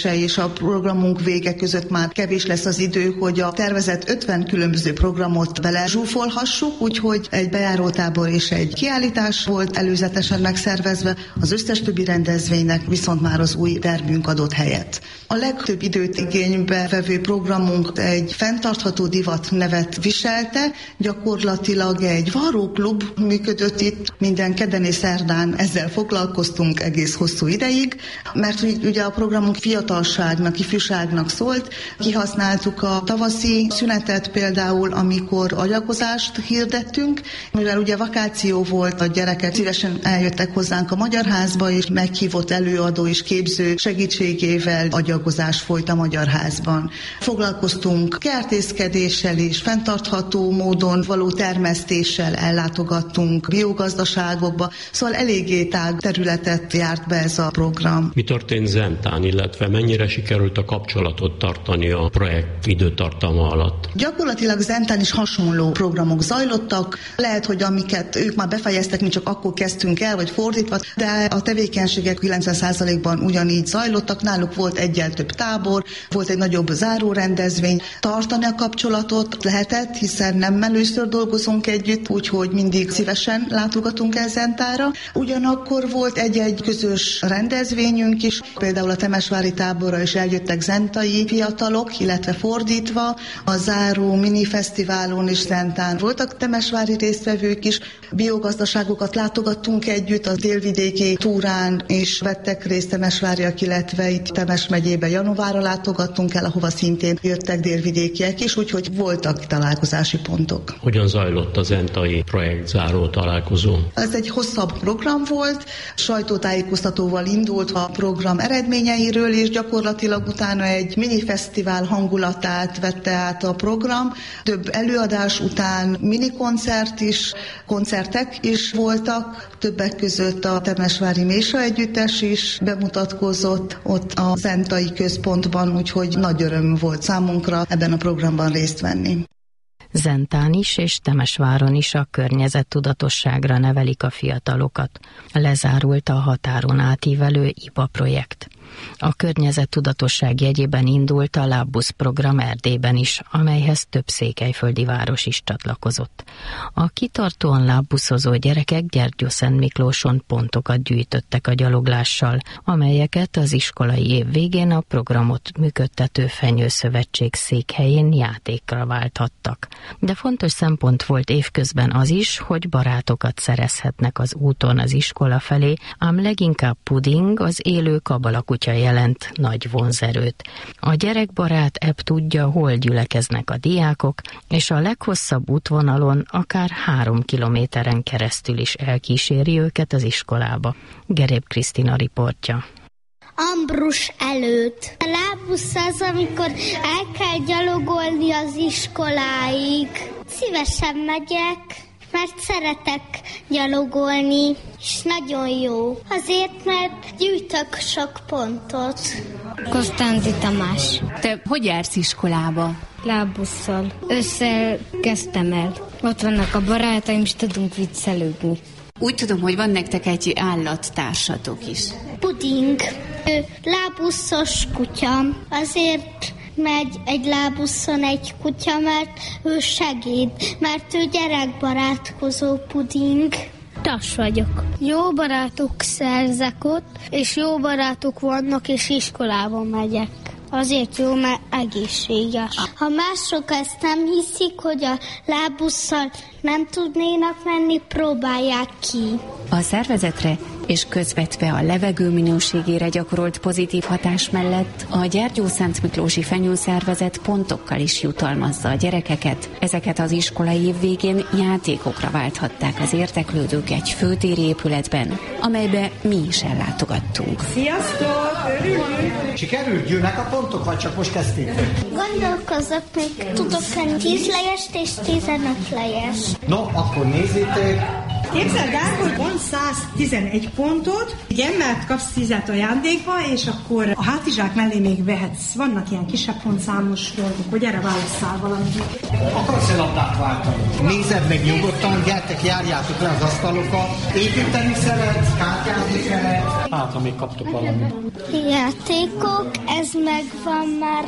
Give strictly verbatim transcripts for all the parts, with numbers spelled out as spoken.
és a programunk vége között már kevés lesz az idő, hogy a tervezett ötven különböző programot belezsúfolhassuk, úgyhogy egy bejárótábor és egy kiállítás volt előzetesen megszervezve, az összes többi rendezvénynek viszont már az új termünk adott helyet. A legtöbb időt igénybe vevő programunk egy fenntartható divat nevet viselte, gyakorlatilag egy varróklub működött itt, minden kedden és szerdán ezzel foglalkoztunk egész hosszú ideig, mert ugye a programunk fiatalságnak, ifjúságnak szólt, kihasználtuk a tavaszi szünetet például, amikor agyagozást hirdettünk, mivel ugye vakáció volt, a gyerekek szívesen eljöttek hozzánk a Magyar Házba, és meghívott előadó és képző segítségével agyagozás folyt a Magyar Házban. Foglalkoztunk kertészkedéssel és fenntartható módon való termesztéssel, ellátogattunk biogazdaságokba, szóval eléggé tág területet járt be ez a program. Mi történt Zentán, illetve mennyire sikerült a kapcsolatot tartani a projekt időtartama alatt? Gyakorlatilag Zentán is hasonló programok zajlottak. Lehet, hogy amiket ők már befejeztek, mi csak akkor kezdtünk el, vagy fordítva, de a tevékenységek kilencven százalékban ugyanígy zajlottak. Náluk volt egyel több tábor, volt egy nagyobb zárórendezvény. Tartani a kapcsolatot lehetett, hiszen nem először dolgozunk együtt, úgyhogy mindig szívesen látogatunk el Zentára. Ugyanakkor volt egy-egy közös rendezvényünk is, például a temesvári táborra is eljöttek zentai fiatalok, illetve fordítva. A záró minifesztiválon is Zentán voltak temesvári résztvevők is. Biogazdaságokat látogattunk együtt, a délvidéki túrán is vettek részt temesváriak, illetve itt Temes megyébe Janovára látogattunk el, ahova szintén jöttek délvidékiek is, úgyhogy voltak találkozási pontok. Hogyan zajlott a zentai projekt záró találkozó? Ez egy hosszabb program volt, sajtótájékoztatóval indult a program eredményeiről, és gyakorlatilag utána egy minifesztivál hangulatát vette át a program. Több előadás után minikoncert is, koncertek is voltak, többek között a Temesvári Mésa Együttes is bemutatkozott ott a zentai központban, úgyhogy nagy öröm volt számunkra ebben a programban részt venni. Zentán is és Temesváron is a környezettudatosságra nevelik a fiatalokat. Lezárult a határon átívelő i pé á projekt. A környezettudatosság jegyében indult a Lábbusz program Erdélyben is, amelyhez több székelyföldi város is csatlakozott. A kitartóan lábbuszozó gyerekek Gyergyószentmiklóson pontokat gyűjtöttek a gyaloglással, amelyeket az iskolai év végén a programot működtető Fenyőszövetség székhelyén játékra válthattak. De fontos szempont volt évközben az is, hogy barátokat szerezhetnek az úton az iskola felé, ám leginkább Puding, az élő kabalakutya jelent nagy vonzerőt. A gyerekbarát ebb tudja, hol gyülekeznek a diákok, és a leghosszabb útvonalon akár három kilométeren keresztül is elkíséri őket az iskolába. Gerép Krisztina riportja. Ambrus előtt. A lábbusz az, amikor el kell gyalogolni az iskoláig. Szívesen megyek, mert szeretek gyalogolni, és nagyon jó. Azért, mert gyűjtök sok pontot. Kostánzi Tamás. Te hogy jársz iskolába? Lábbusszal. Ősszel kezdtem el. Ott vannak a barátaim, és tudunk viccelődni. Úgy tudom, hogy van nektek egy állattársatok is. Puding. Ő lábbuszos kutya. Azért megy egy lábuszon egy kutya, mert ő segít, mert ő gyerekbarátkozó Puding. Tas vagyok. Jó barátok szerzek ott, és jó barátok vannak, és iskolában megyek. Azért jó, mert egészséges. Ha mások ezt nem hiszik, hogy a lábbusszal nem tudnénak menni, próbálják ki. A szervezetre és közvetve a levegő minőségére gyakorolt pozitív hatás mellett a Gyergyószentmiklósi Fenyőszervezet pontokkal is jutalmazza a gyerekeket. Ezeket az iskolai év végén játékokra válthatták az érdeklődők egy főtéri épületben, amelybe mi is ellátogattunk. Sziasztok! Örülünk! Sikerült? Jönnek a pontok, vagy csak most kezdtétek? Gondolkozok, még tudok tenni tíz lejest és tizenöt lejes. No, akkor nézzétek, Képzeld el, hogy van száztizenegy pontod, egy emmert kapsz tízet ajándékba, és akkor a hátizsák mellé még vehetsz. Vannak ilyen kisebb pontszámos dolgok, hogy erre válasszál valamit. Akarsz-e labdát váltani? Nézed meg nyugodtan, gyertek, járjátok le az asztalokat. Építeni szeretsz, kártyázni szeretsz. Hát, amíg kaptok valamit. Játékok, ez megvan már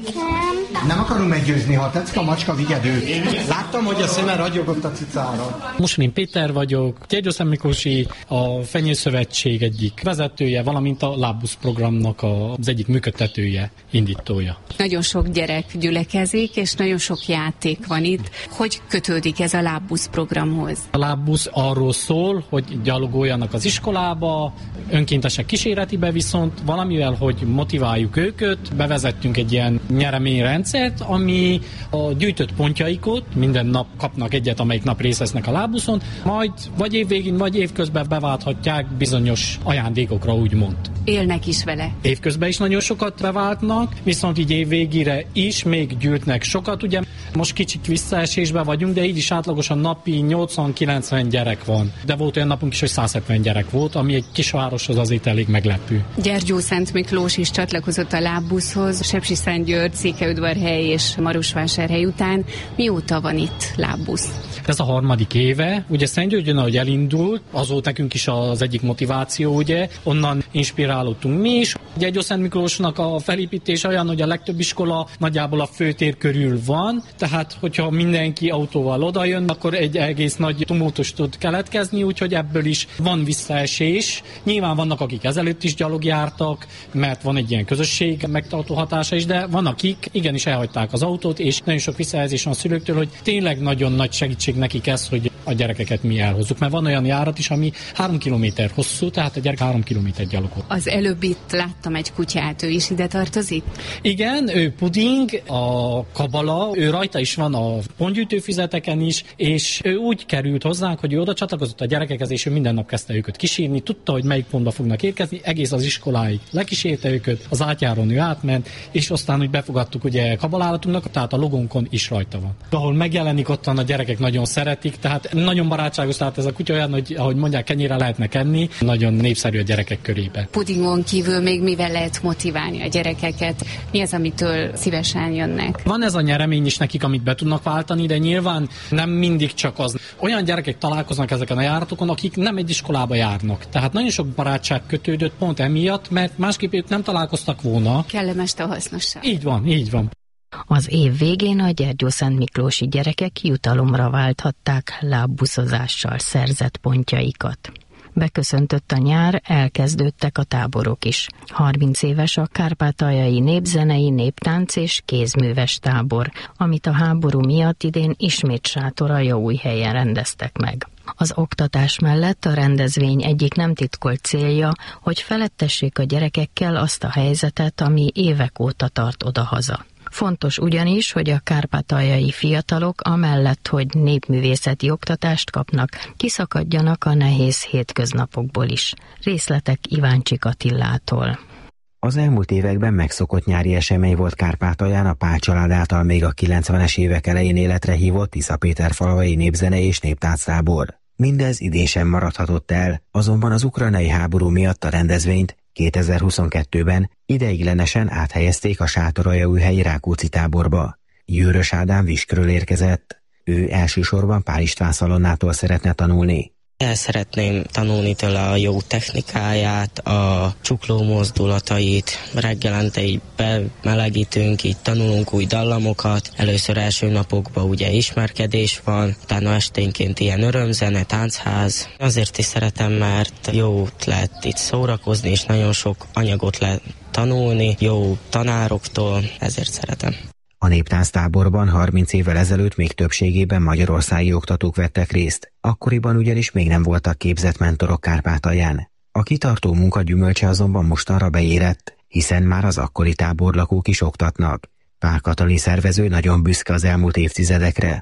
nekem. Nem akarom meggyőzni, ha tetszik a macska, vigyed őt. Láttam, hogy a szeme ragyogott a cicára. Mussolin Péter vagyok, Gyergyószent Miklósi, a Fenyőszövetség egyik vezetője, valamint a Lábusz programnak az egyik működtetője, indítója. Nagyon sok gyerek gyülekezik, és nagyon sok játék van itt. Hogy kötődik ez a Lábusz programhoz? A Lábusz arról szól, hogy gyalogoljanak az iskolába, önkéntesek kísérletibe, viszont valamivel, hogy motiváljuk őket, bevezettünk egy ilyen nyereményrendszert, ami a gyűjtött pontjaikot minden nap kapnak egyet, amelyik nap részt vesznek a Lábuszon, majd vagy évvégén, vagy évközben beválthatják bizonyos ajándékokra, úgymond. Élnek is vele. Évközben is nagyon sokat beváltnak, viszont így évvégére is még gyűjtnek sokat. Ugye most kicsit visszaesésben vagyunk, de így is átlagosan napi nyolcvan-kilencven gyerek van. De volt olyan napunk is, hogy száz hetven gyerek volt, ami egy kisvároshoz azért elég meglepő. Gyergyószent Miklós is csatlakozott a Lábuszhoz, Sepsiszentgyörgy, Székelyudvarhely és Marosvásárhely után. Mióta van itt Lábusz? Ez a harmadik éve. Ugye Szentgyörgyön, ahogy elindult, az volt nekünk is az egyik motiváció, ugye, onnan inspirálódtunk mi is. Gyergyószent Miklósnak a felépítés olyan, hogy a legtöbb iskola nagyjából a főtér körül van, tehát hogyha mindenki autóval odajön, akkor egy egész nagy tumultus tud keletkezni, úgyhogy ebből is van visszaesés. Nyilván vannak, akik ezelőtt is gyalog jártak, mert van egy ilyen közösség megtartó hatása is, de van, akik igenis elhagyták az autót, és nagyon sok visszajelzés van a szülőktől, hogy tényleg nagyon nagy segítség nekik ez, hogy a gyerekeket mi elhozzuk, mert van olyan járat is, ami három kilométer hosszú, tehát a gyerek három kilométer gyalogol. Az előbb itt láttam egy kutyát, ő is ide tartozik? Igen, ő Puding, a Kabala, ő rajta is van a pontgyűjtőfüzeteken is, és ő úgy került hozzánk, hogy ő oda csatlakozott a gyerekekhez, és ő minden nap kezdte őket kísérni, tudta, hogy melyik pontba fognak érkezni, egész az iskoláig lekísérte őket, az átjáron ő átment, és aztán úgy befogadtuk ugye kabalálatunknak, tehát a logónkon is rajta van. Ahol megjelenik, ottan a gyerekek nagyon szeretik, tehát nagyon barátságos, tehát ez a kutya olyan, hogy ahogy mondják, kenyére lehetne enni, nagyon népszerű a gyerekek körébe. Pudingon kívül még mivel lehet motiválni a gyerekeket? Mi az, amitől szívesen jönnek? Van ez a nyeremény is nekik, amit be tudnak váltani, de nyilván nem mindig csak az. Olyan gyerekek találkoznak ezeken a járatokon, akik nem egy iskolába járnak. Tehát nagyon sok barátság kötődött pont emiatt, mert másképp ők nem találkoztak volna. Kellemes a hasznosság. Így van, így van. Az év végén a Gyergyószent Miklósi gyerekek jutalomra válthatták lábbuszozással szerzett pontjaikat. Beköszöntött a nyár, elkezdődtek a táborok is. harminc éves a kárpátaljai népzenei, néptánc és kézműves tábor, amit a háború miatt idén ismét Sátoraljaújhelyen rendeztek meg. Az oktatás mellett a rendezvény egyik nem titkolt célja, hogy felettessék a gyerekekkel azt a helyzetet, ami évek óta tart odahaza. Fontos ugyanis, hogy a kárpátaljai fiatalok amellett, hogy népművészeti oktatást kapnak, kiszakadjanak a nehéz hétköznapokból is. Részletek Iváncsik Attilától. Az elmúlt években megszokott nyári esemény volt Kárpátalján a Pál család által még a kilencvenes évek elején életre hívott Tiszapéterfalvai népzene és néptánctábor. Mindez idén sem maradhatott el, azonban az ukrajnai háború miatt a rendezvényt kétezer-huszonkettőben ideiglenesen áthelyezték a Sátoraljaújhelyi Rákóczi táborba. Győrös Ádám Viskről érkezett. Ő elsősorban Pál István Szalonnától szeretne tanulni. El szeretném tanulni tőle a jó technikáját, a csukló mozdulatait, reggelente így bemelegítünk, így tanulunk új dallamokat. Először első napokban ugye ismerkedés van, utána esténként ilyen örömzene, táncház. Azért is szeretem, mert jó lehet itt szórakozni, és nagyon sok anyagot lehet tanulni, jó tanároktól, ezért szeretem. A néptánctáborban harminc évvel ezelőtt még többségében magyarországi oktatók vettek részt, akkoriban ugyanis még nem voltak képzett mentorok Kárpátalján. A kitartó munka gyümölcse azonban mostanra beérett, hiszen már az akkori táborlakók is oktatnak. Pál Katalin szervező nagyon büszke az elmúlt évtizedekre.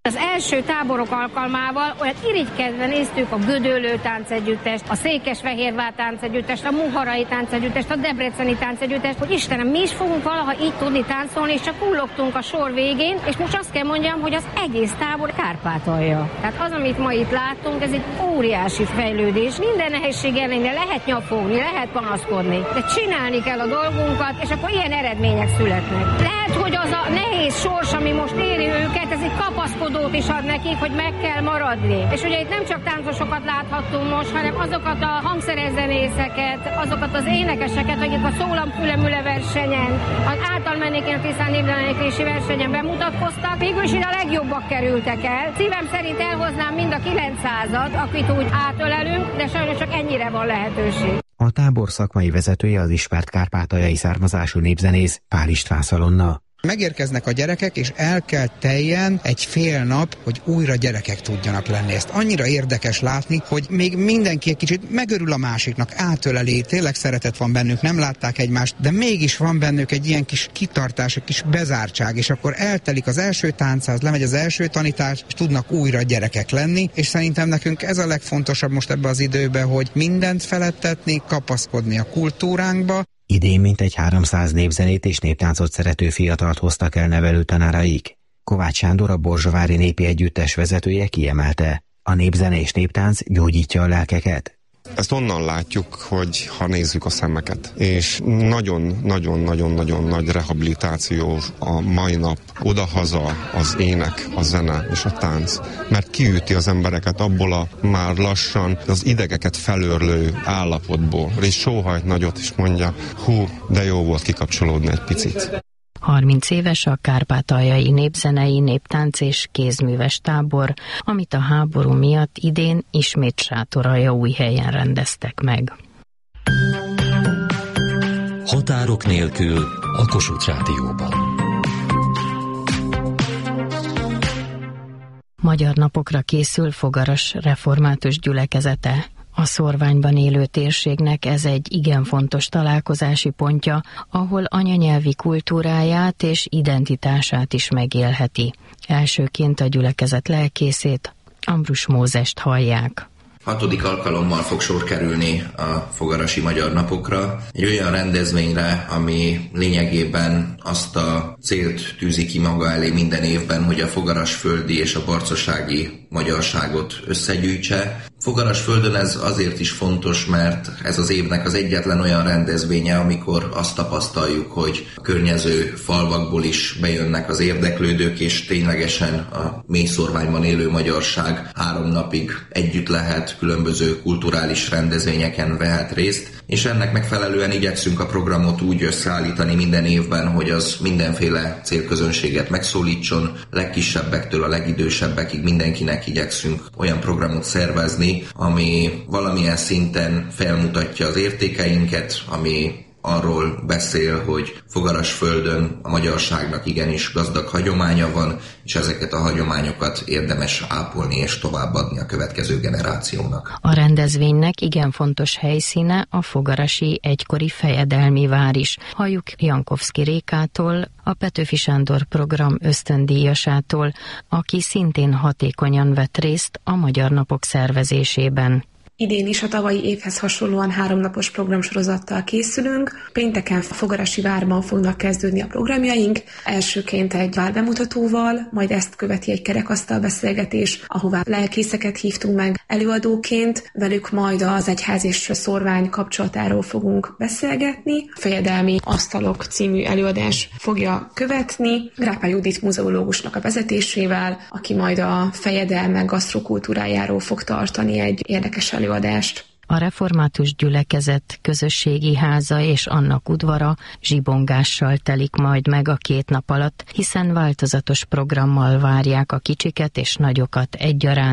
Az első táborok alkalmával olyan irigykedve néztük a Gödöllő táncegyüttest, a Székesfehérvár táncegyüttest, a Muharai táncegyüttest, a Debreceni táncegyüttest, hogy Istenem, mi is fogunk valaha így tudni táncolni, és csak kullogtunk a sor végén, és most azt kell mondjam, hogy az egész tábor Kárpátalja. Tehát az, amit ma itt láttunk, ez egy óriási fejlődés. Minden nehézség ellenére lehet nyafogni, lehet panaszkodni, de csinálni kell a dolgunkat, és akkor ilyen eredmények születnek. Lehet, hogy az a nehéz sors, ami most éri őket, ez egy kapaszkodó is ad nekik, hogy meg kell maradni. És ugye itt nem csak táncosokat láthattunk most, hanem azokat a hangszerezzenészeket, azokat az énekeseket, akik a Szólamfülemüle versenyen, az Általmennékén a Tisztán Népzenelési versenyen bemutatkoztak, végül is ide a legjobbak kerültek el. Szívem szerint elhoznám mind a kilencszázat, akit úgy átölelünk, de sajnos csak ennyire van lehetőség. A tábor szakmai vezetője az ismert kárpátaljai származású népzenész Pál István Szalonna. Megérkeznek a gyerekek, és el kell teljen egy fél nap, hogy újra gyerekek tudjanak lenni. Ezt annyira érdekes látni, hogy még mindenki egy kicsit megörül a másiknak, átöleli, tényleg szeretet van bennük, nem látták egymást, de mégis van bennük egy ilyen kis kitartás, egy kis bezártság, és akkor eltelik az első táncház, lemegy az első tanítás, és tudnak újra gyerekek lenni, és szerintem nekünk ez a legfontosabb most ebbe az időbe, hogy mindent felettetni, kapaszkodni a kultúránkba. Idén mintegy háromszáz népzenét és néptáncot szerető fiatalt hoztak el nevelőtanáraik. Kovács Sándor, a Borzsavári Népi Együttes vezetője kiemelte: a népzene és néptánc gyógyítja a lelkeket. Ezt onnan látjuk, hogy ha nézzük a szemeket, és nagyon-nagyon-nagyon-nagyon nagy rehabilitáció a mai nap, odahaza az ének, a zene és a tánc, mert kiüti az embereket abból a már lassan az idegeket felőrlő állapotból, és sóhajt nagyot, és mondja, hú, de jó volt kikapcsolódni egy picit. harminc éves a kárpátaljai népzenei, néptánc és kézműves tábor, amit a háború miatt idén ismét Sátoraljaújhelyen rendeztek meg. Határok nélkül a Kossuth Rádióban. Magyar napokra készül Fogaras református gyülekezete. A szorványban élő térségnek ez egy igen fontos találkozási pontja, ahol anyanyelvi kultúráját és identitását is megélheti. Elsőként a gyülekezet lelkészét, Ambrus Mózest hallják. Hatodik alkalommal fog sor kerülni a Fogarasi Magyar Napokra, egy olyan rendezvényre, ami lényegében azt a célt tűzi ki maga elé minden évben, hogy a fogarasföldi és a barcosági magyarságot összegyűjtse. Fogarasföldön ez azért is fontos, mert ez az évnek az egyetlen olyan rendezvénye, amikor azt tapasztaljuk, hogy a környező falvakból is bejönnek az érdeklődők, és ténylegesen a mélyszorványban élő magyarság három napig együtt lehet, különböző kulturális rendezvényeken vehet részt, és ennek megfelelően igyekszünk a programot úgy összeállítani minden évben, hogy az mindenféle célközönséget megszólítson, legkisebbektől a legidősebbekig mindenkinek igyekszünk olyan programot szervezni, ami valamilyen szinten felmutatja az értékeinket, ami arról beszél, hogy Fogarasföldön a magyarságnak igenis gazdag hagyománya van, és ezeket a hagyományokat érdemes ápolni és továbbadni a következő generációnak. A rendezvénynek igen fontos helyszíne a fogarasi egykori fejedelmi vár is. Halljuk Jankovszki Rékától, a Petőfi Sándor program ösztöndíjasától, aki szintén hatékonyan vett részt a Magyar Napok szervezésében. Idén is a tavalyi évhez hasonlóan háromnapos programsorozattal készülünk. Pénteken Fogarasi várban fognak kezdődni a programjaink. Elsőként egy várbemutatóval, majd ezt követi egy kerekasztal beszélgetés, ahová lelkészeket hívtunk meg előadóként. Velük majd az egyház és szorvány kapcsolatáról fogunk beszélgetni. Fejedelmi asztalok című előadás fogja követni Grápály Judit muzeológusnak a vezetésével, aki majd a fejedelmek gasztrokultúrájáról fog tartani egy érdekes előadást. A református gyülekezet közösségi háza és annak udvara zsibongással telik majd meg a két nap alatt, hiszen változatos programmal várják a kicsiket és nagyokat egyaránt.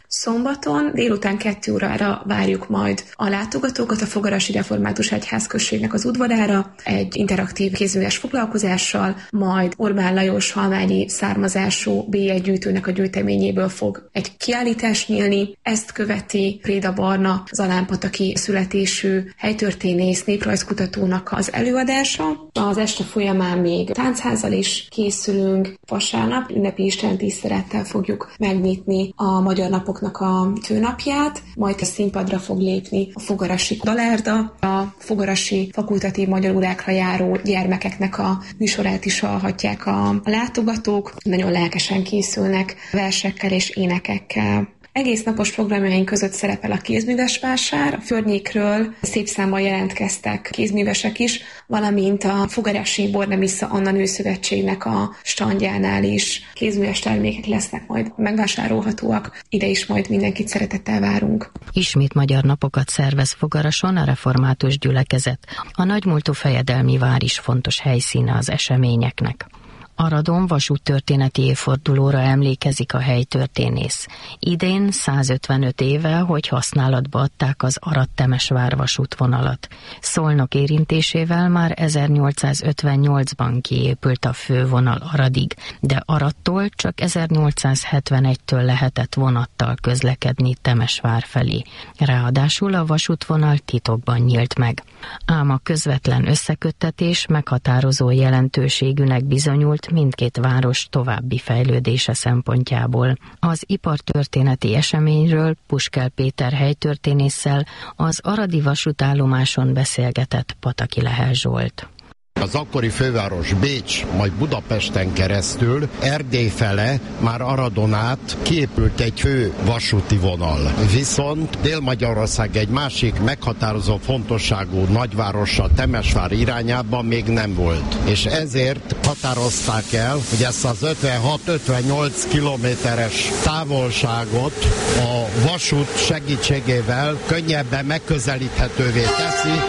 Szombaton délután kettő órára várjuk majd a látogatókat a Fogarasi Református Egyházközségnek az udvarára egy interaktív kézműves foglalkozással, majd Orbán Lajos halmányi származású bé egy gyűjtőnek a gyűjteményéből fog egy kiállítás nyílni. Ezt követi Préda Barna, zalánpataki születésű helytörténész, néprajzkutatónak az előadása. Az este folyamán még táncházzal is készülünk. Vasárnap ünnepi istentisztelettel fogjuk megnyitni a Magyar Napoknak a főnapját, majd a színpadra fog lépni a fogarasi dalárda, a fogarasi fakultatív magyarórákra járó gyermekeknek a műsorát is hallhatják a látogatók. Nagyon lelkesen készülnek versekkel és énekekkel. Egész napos programjaink között szerepel a kézműves vásár, a környékről szép számban jelentkeztek kézművesek is, valamint a Fogarasi Bornemissza Anna Nőszövetségnek a standjánál is kézműves termékek lesznek majd megvásárolhatóak. Ide is majd mindenkit szeretettel várunk. Ismét magyar napokat szervez Fogarason a református gyülekezet. A nagymúltú fejedelmi vár is fontos helyszíne az eseményeknek. Aradon vasúttörténeti évfordulóra emlékezik a helytörténész. Idén százötvenöt éve, hogy használatba adták az Arad-Temesvár vasútvonalat. Szolnok érintésével már ezernyolcszázötvennyolcban kiépült a fővonal Aradig, de Aradtól csak ezernyolcszázhetvenegytől lehetett vonattal közlekedni Temesvár felé. Ráadásul a vasútvonal titokban nyílt meg. Ám a közvetlen összeköttetés meghatározó jelentőségűnek bizonyult mindkét város további fejlődése szempontjából. Az ipartörténeti eseményről Puskel Péter helytörténésszel az aradi vasútállomáson beszélgetett Pataki Lehel Zsolt. Az akkori főváros Bécs, majd Budapesten keresztül Erdély fele, már Aradon át kiépült egy fő vasúti vonal. Viszont Dél-Magyarország egy másik meghatározó fontosságú nagyvárosa, Temesvár irányában még nem volt. És ezért határozták el, hogy ezt az ötvenhat-ötvennyolc kilométeres távolságot a vasút segítségével könnyebben megközelíthetővé teszi,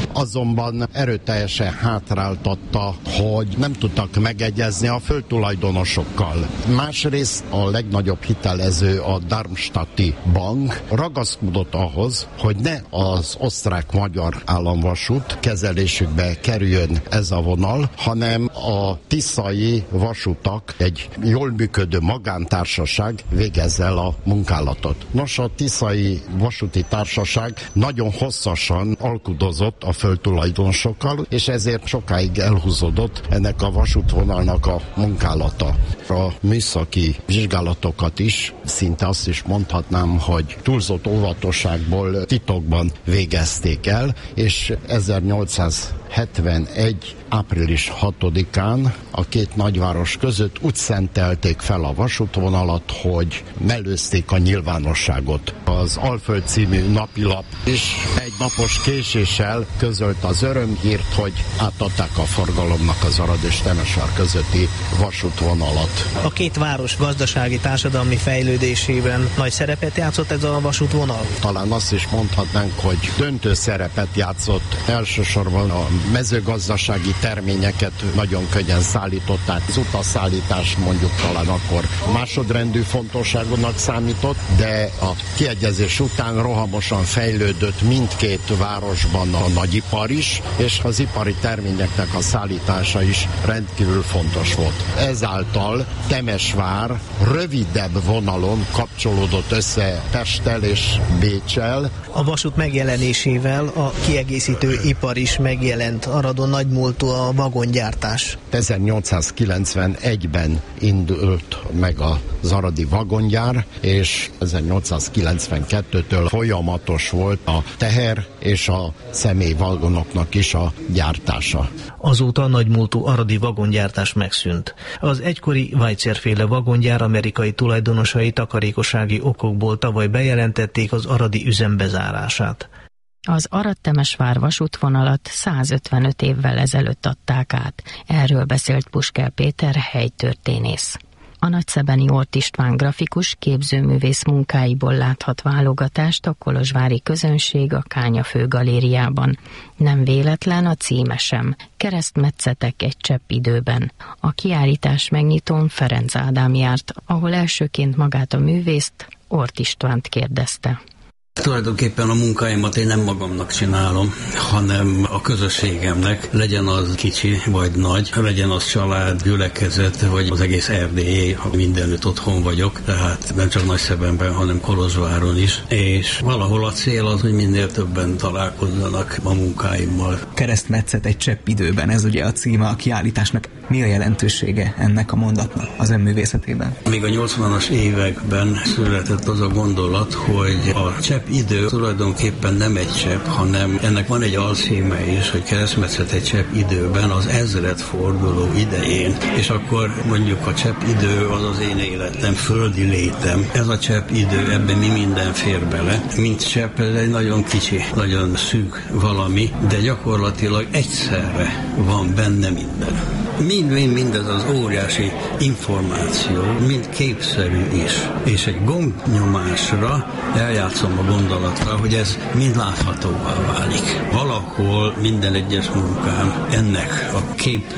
azonban erőteljesen hátráltatta, hogy nem tudtak megegyezni a földtulajdonosokkal. Másrészt a legnagyobb hitelező, a Darmstadti Bank ragaszkodott ahhoz, hogy ne az osztrák-magyar államvasút kezelésükbe kerüljön ez a vonal, hanem a tiszai vasutak, egy jól működő magántársaság végezze el a munkálatot. Nos, a tiszai vasúti társaság nagyon hosszasan alkudozott a földtulajdonosokkal, és ezért sokáig elhúzódott ennek a vasútvonalnak a munkálata. A műszaki vizsgálatokat is, szinte azt is mondhatnám, hogy túlzott óvatosságból titokban végezték el, és ezernyolcszázhetvenegy április hatodikán a két nagyváros között úgy szentelték fel a vasútvonalat, hogy mellőzték a nyilvánosságot. Az Alföld című napilap is egy napos késéssel közölt az örömhírt, hogy átadták a forgalomnak az Arad és Temesvár közötti vasútvonalat. A két város gazdasági, társadalmi fejlődésében nagy szerepet játszott ez a vasútvonal? Talán azt is mondhatnánk, hogy döntő szerepet játszott. Elsősorban a mezőgazdasági terményeket nagyon könnyen szállították. Az utasszállítás mondjuk talán akkor másodrendű fontosságúnak számított, de a kiegyezés után rohamosan fejlődött mindkét városban a nagyipar is, és az ipari terményeknek a szállítása is rendkívül fontos volt. Ezáltal Temesvár rövidebb vonalon kapcsolódott össze Pesttel és Béccsel. A vasút megjelenésével a kiegészítő ipar is megjelent. Aradon nagymúltú a vagongyártás. ezernyolcszázkilencvenegyben indult meg az aradi vagongyár, és ezernyolcszázkilencvenkettőtől folyamatos volt a teher és a személyvagonoknak is a gyártása. Azóta a nagymúltú aradi vagongyártás megszűnt. Az egykori Weitzer-féle vagongyár amerikai tulajdonosai takarékossági okokból tavaly bejelentették az aradi üzem bezárását. Az Arad-Temesvár vasútvonalat százötvenöt évvel ezelőtt adták át. Erről beszélt Puskel Péter helytörténész. A nagyszebeni Ort István grafikus képzőművész munkáiból láthat válogatást a kolozsvári közönség a Kánya Főgalériában. Nem véletlen a címe sem. Keresztmetszetek egy csepp időben. A kiállítás megnyitón Ferenc Ádám járt, ahol elsőként magát a művészt, Ort Istvánt kérdezte. Tulajdonképpen a munkáimat én nem magamnak csinálom, hanem a közösségemnek, legyen az kicsi vagy nagy, legyen az család, gyülekezet, vagy az egész Erdélyé, ha mindenütt otthon vagyok, tehát nem csak Nagyszebenben, hanem Kolozsváron is, és valahol a cél az, hogy minél többen találkozzanak a munkáimmal. Keresztmetszet egy csepp időben, ez ugye a címe a kiállításnak. Mi a jelentősége ennek a mondatnak az ön művészetében? Még a nyolcvanas években született az a gondolat, hogy a csepp idő tulajdonképpen nem egy csepp, hanem ennek van egy alcíme is, hogy keresztmetszet egy csepp időben, az ezredforduló idején. És akkor mondjuk a csepp idő az az én életem, földi létem. Ez a csepp idő, ebben mi minden fér bele. Mint csepp, ez egy nagyon kicsi, nagyon szűk valami, de gyakorlatilag egyszerre van benne minden. Mind-mind mindez az óriási információ, mind képszerű is. És egy gombnyomásra eljátszom a gondolatra, hogy ez mind láthatóvá válik. Valahol minden egyes munkám ennek a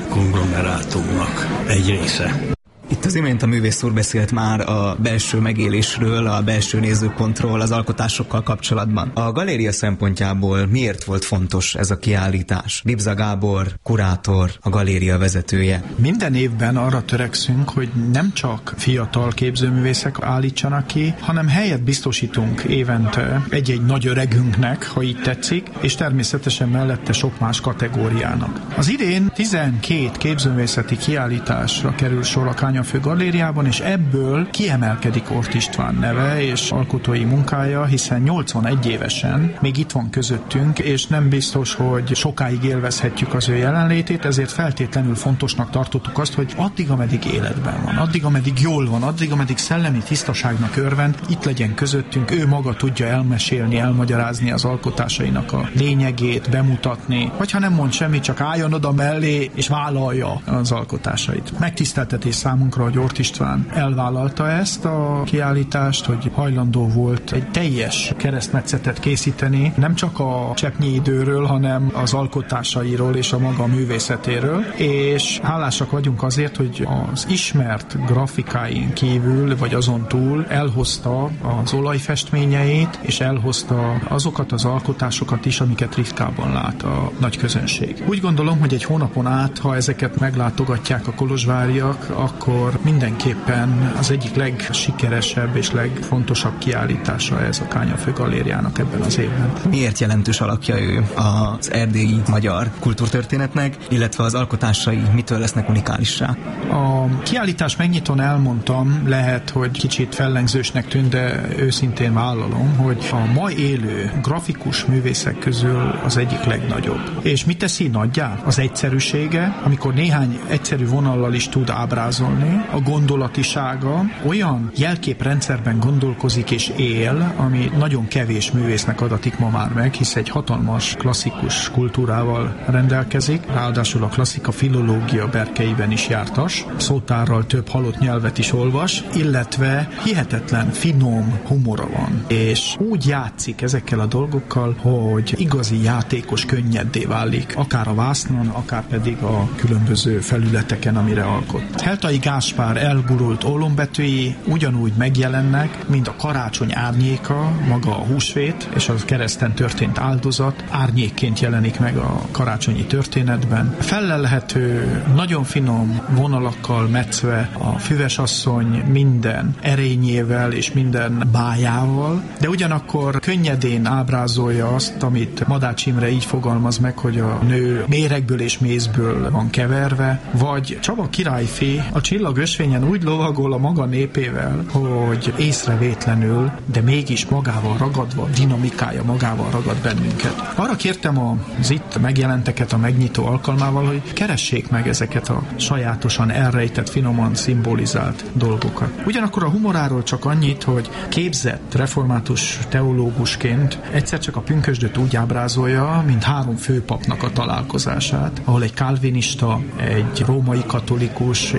képkonglomerátumnak egy része. Itt az imént a művész úr beszélt már a belső megélésről, a belső nézőpontról, az alkotásokkal kapcsolatban. A galéria szempontjából miért volt fontos ez a kiállítás? Bibza Gábor, kurátor, a galéria vezetője. Minden évben arra törekszünk, hogy nem csak fiatal képzőművészek állítsanak ki, hanem helyet biztosítunk évente egy-egy nagy öregünknek, ha így tetszik, és természetesen mellette sok más kategóriának. Az idén tizenkét képzőművészeti kiállításra kerül sor a Kánya Főgalériában, és ebből kiemelkedik Ort István neve és alkotói munkája, hiszen nyolcvanegy évesen még itt van közöttünk, és nem biztos, hogy sokáig élvezhetjük az ő jelenlétét, ezért feltétlenül fontosnak tartottuk azt, hogy addig, ameddig életben van, addig, ameddig jól van, addig, ameddig szellemi tisztaságnak örvend, itt legyen közöttünk, ő maga tudja elmesélni, elmagyarázni az alkotásainak a lényegét, bemutatni, vagy ha nem mond semmit, csak álljon oda mellé, és vállalja az alkotásait. Megtiszteltetés számunkra, hogy Ort István elvállalta ezt a kiállítást, hogy hajlandó volt egy teljes keresztmetszetet készíteni, nem csak a cseppnyi időről, hanem az alkotásairól és a maga művészetéről, és hálásak vagyunk azért, hogy az ismert grafikáin kívül, vagy azon túl elhozta az olajfestményeit, és elhozta azokat az alkotásokat is, amiket ritkában lát a nagy közönség. Úgy gondolom, hogy egy hónapon át, ha ezeket meglátogatják a kolozsváriak, akkor mindenképpen az egyik legsikeresebb és legfontosabb kiállítása ez a Kánya Főgalériának ebben az évben. Miért jelentős alakja ő az erdélyi magyar kultúrtörténetnek, illetve az alkotásai mitől lesznek unikálissá? A kiállítás megnyitón elmondtam, lehet, hogy kicsit fellengzősnek tűnt, de őszintén vállalom, hogy a ma élő grafikus művészek közül az egyik legnagyobb. És mit teszi nagyjá? Az egyszerűsége, amikor néhány egyszerű vonallal is tud ábrázolni, a gondolatisága, olyan jelképrendszerben gondolkozik és él, ami nagyon kevés művésznek adatik ma már meg, hisz egy hatalmas klasszikus kultúrával rendelkezik, ráadásul a klasszika filológia berkeiben is jártas, szótárral több halott nyelvet is olvas, illetve hihetetlen finom humora van, és úgy játszik ezekkel a dolgokkal, hogy igazi játékos könnyeddé válik, akár a vásznon, akár pedig a különböző felületeken, amire alkot. Heltai Gáspár elgurult ólombetűi ugyanúgy megjelennek, mint a karácsony árnyéka, maga a húsvét és a kereszten történt áldozat árnyékként jelenik meg a karácsonyi történetben. Fellelhető, nagyon finom vonalakkal metszve a füvesasszony minden erényével és minden bájával, de ugyanakkor könnyedén ábrázolja azt, amit Madács Imre így fogalmaz meg, hogy a nő méregből és mézből van keverve, vagy Csaba királyfi a csillagösvényen úgy lovagol a maga népével, hogy észrevétlenül, de mégis magával ragadva, dinamikája magával ragad bennünket. Arra kértem az itt megjelenteket a megnyitó alkalmával, hogy keressék meg ezeket a sajátosan elrejtett, finoman szimbolizált dolgokat. Ugyanakkor a humoráról csak annyit, hogy képzett református teológusként egyszer csak a pünkösdöt úgy ábrázolja, mint három főpapnak a találkozását, ahol egy kálvinista, egy római katolikus és egy görög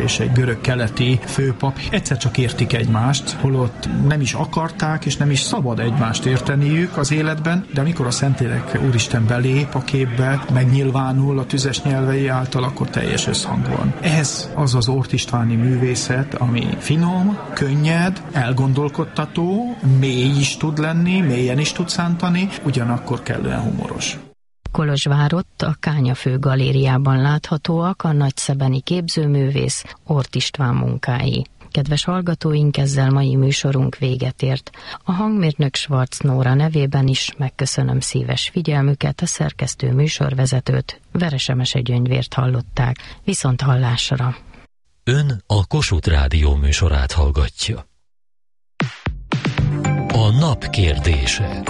görög-keleti főpap egyszer csak értik egymást, holott nem is akarták, és nem is szabad egymást érteniük az életben, de amikor a Szentlélek Úristen belép a képbe, megnyilvánul a tüzes nyelvei által, akkor teljes összhang van. Ez az az Ort Istváni művészet, ami finom, könnyed, elgondolkodtató, mély is tud lenni, mélyen is tud szántani, ugyanakkor kellően humoros. Kolozsvárott a Kányafő galériában láthatóak a nagyszebeni képzőművész Ort István munkái. Kedves hallgatóink, ezzel mai műsorunk véget ért. A hangmérnök Schwarz Nóra nevében is megköszönöm szíves figyelmüket, a szerkesztő műsorvezetőt, Veresemese Gyöngyvért hallották. Viszont hallásra! Ön a Kossuth Rádió műsorát hallgatja. A nap kérdése.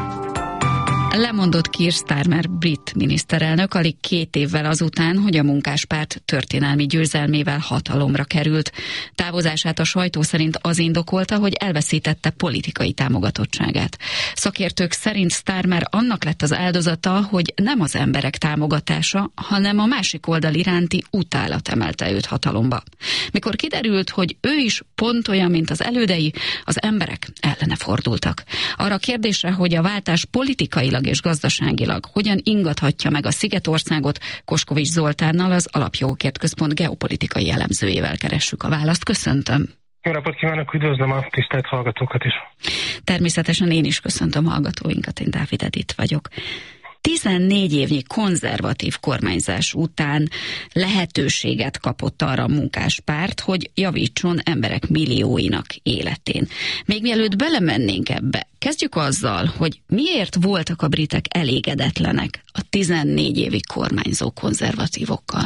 Lemondott Keir Starmer brit miniszterelnök alig két évvel azután, hogy a Munkáspárt történelmi győzelmével hatalomra került. Távozását a sajtó szerint az indokolta, hogy elveszítette politikai támogatottságát. Szakértők szerint Starmer annak lett az áldozata, hogy nem az emberek támogatása, hanem a másik oldal iránti utálat emelte őt hatalomba. Mikor kiderült, hogy ő is pont olyan, mint az elődei, az emberek ellene fordultak. Arra a kérdésre, hogy a váltás politikailag és gazdaságilag hogyan ingathatja meg a Szigetországot, Koskovics Zoltánnal, az Alapjogokért Központ geopolitikai elemzőjével keressük a választ. Köszöntöm! Jó napot kívánok, üdvözlöm a tisztelt hallgatókat is! Természetesen én is köszöntöm hallgatóinkat, én Dávid Edith vagyok. tizennégy évnyi konzervatív kormányzás után lehetőséget kapott arra a Munkáspárt, hogy javítson emberek millióinak életén. Még mielőtt belemennénk ebbe, kezdjük azzal, hogy miért voltak a britek elégedetlenek a tizennégy évig kormányzó konzervatívokkal?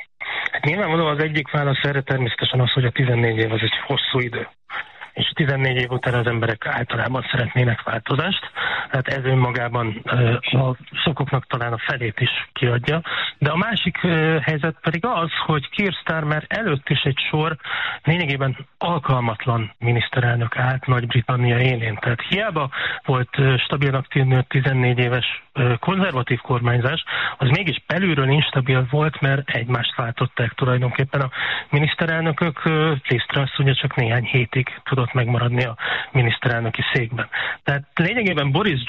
Hát nyilvánvalóan az egyik válasz erre természetesen az, hogy a tizennégy év az egy hosszú idő. És tizennégy év után az emberek általában szeretnének változást. Hát ez önmagában a szokoknak talán a felét is kiadja. De a másik helyzet pedig az, hogy Keir Starmer előtt is egy sor lényegében alkalmatlan miniszterelnök állt Nagy-Britannia élén. Tehát hiába volt stabilnak tűnő tizennégy éves konzervatív kormányzás, az mégis belülről instabil volt, mert egymást váltották tulajdonképpen a miniszterelnökök. Liz Truss ugye csak néhány hétig tudott megmaradni a miniszterelnöki székben. Tehát lényegében Boris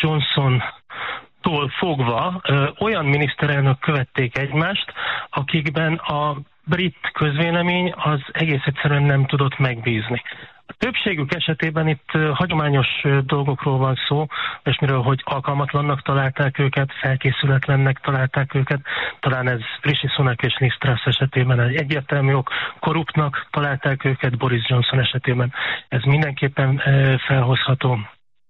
Johnson-tól fogva ö, olyan miniszterelnök követték egymást, akikben a brit közvélemény az egész egyszerűen nem tudott megbízni. A többségük esetében itt uh, hagyományos uh, dolgokról van szó, és miről, hogy alkalmatlannak találták őket, felkészületlennek találták őket, talán ez Rishi Sunak és Liz Truss esetében egy egyértelmű ok, korruptnak találták őket, Boris Johnson esetében ez mindenképpen uh, felhozható.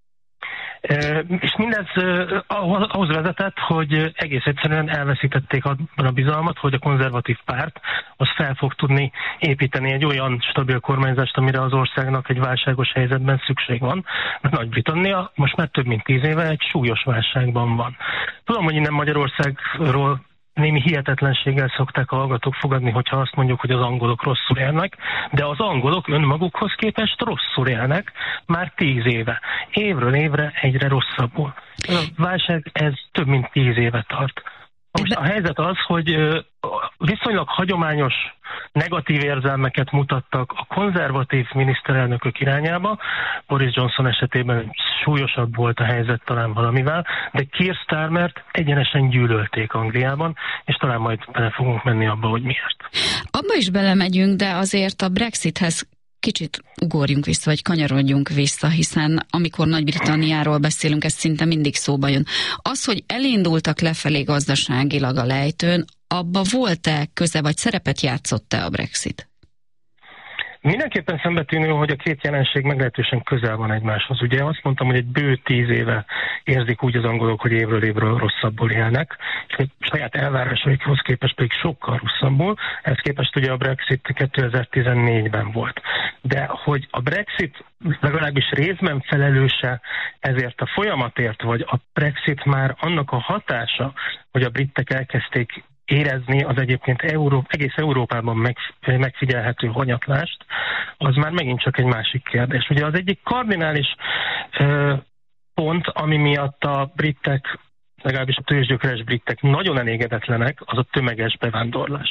E, és mindez e, ahhoz vezetett, hogy egész egyszerűen elveszítették abban a bizalmat, hogy a konzervatív párt az fel fog tudni építeni egy olyan stabil kormányzást, amire az országnak egy válságos helyzetben szükség van. Mert Nagy-Britannia most már több mint tíz éve egy súlyos válságban van. Tudom, hogy innen Magyarországról némi hihetetlenséggel szokták a hallgatók fogadni, hogyha azt mondjuk, hogy az angolok rosszul élnek, de az angolok önmagukhoz képest rosszul élnek már tíz éve. Évről évre egyre rosszabbul. A válság ez több mint tíz éve tart. Most a helyzet az, hogy viszonylag hagyományos negatív érzelmeket mutattak a konzervatív miniszterelnökök irányába. Boris Johnson esetében súlyosabb volt a helyzet talán valamivel, de Keir Starmert egyenesen gyűlölték Angliában, és talán majd bele fogunk menni abba, hogy miért. Abba is belemegyünk, de azért a Brexithez kicsit ugorjunk vissza, vagy kanyarodjunk vissza, hiszen amikor Nagy-Britanniáról beszélünk, ez szinte mindig szóba jön. Az, hogy elindultak lefelé gazdaságilag a lejtőn, abba volt-e köze, vagy szerepet játszott-e a Brexit? Mindenképpen szembetűnő, hogy a két jelenség meglehetősen közel van egymáshoz. Ugye azt mondtam, hogy egy bő tíz éve érzik úgy az angolok, hogy évről évről rosszabbul élnek, és hogy saját elvárásaikhoz képest pedig sokkal rosszabbul, ehhez képest ugye a Brexit kétezer-tizennégyben volt. De hogy a Brexit legalábbis részben felelőse ezért a folyamatért, vagy a Brexit már annak a hatása, hogy a britek elkezdték érezni az egyébként Euró, egész Európában meg, megfigyelhető hanyatlást, az már megint csak egy másik kérdés. Ugye az egyik kardinális ö, pont, ami miatt a britek, legalábbis a tőzsgyökeres britek nagyon elégedetlenek, az a tömeges bevándorlás.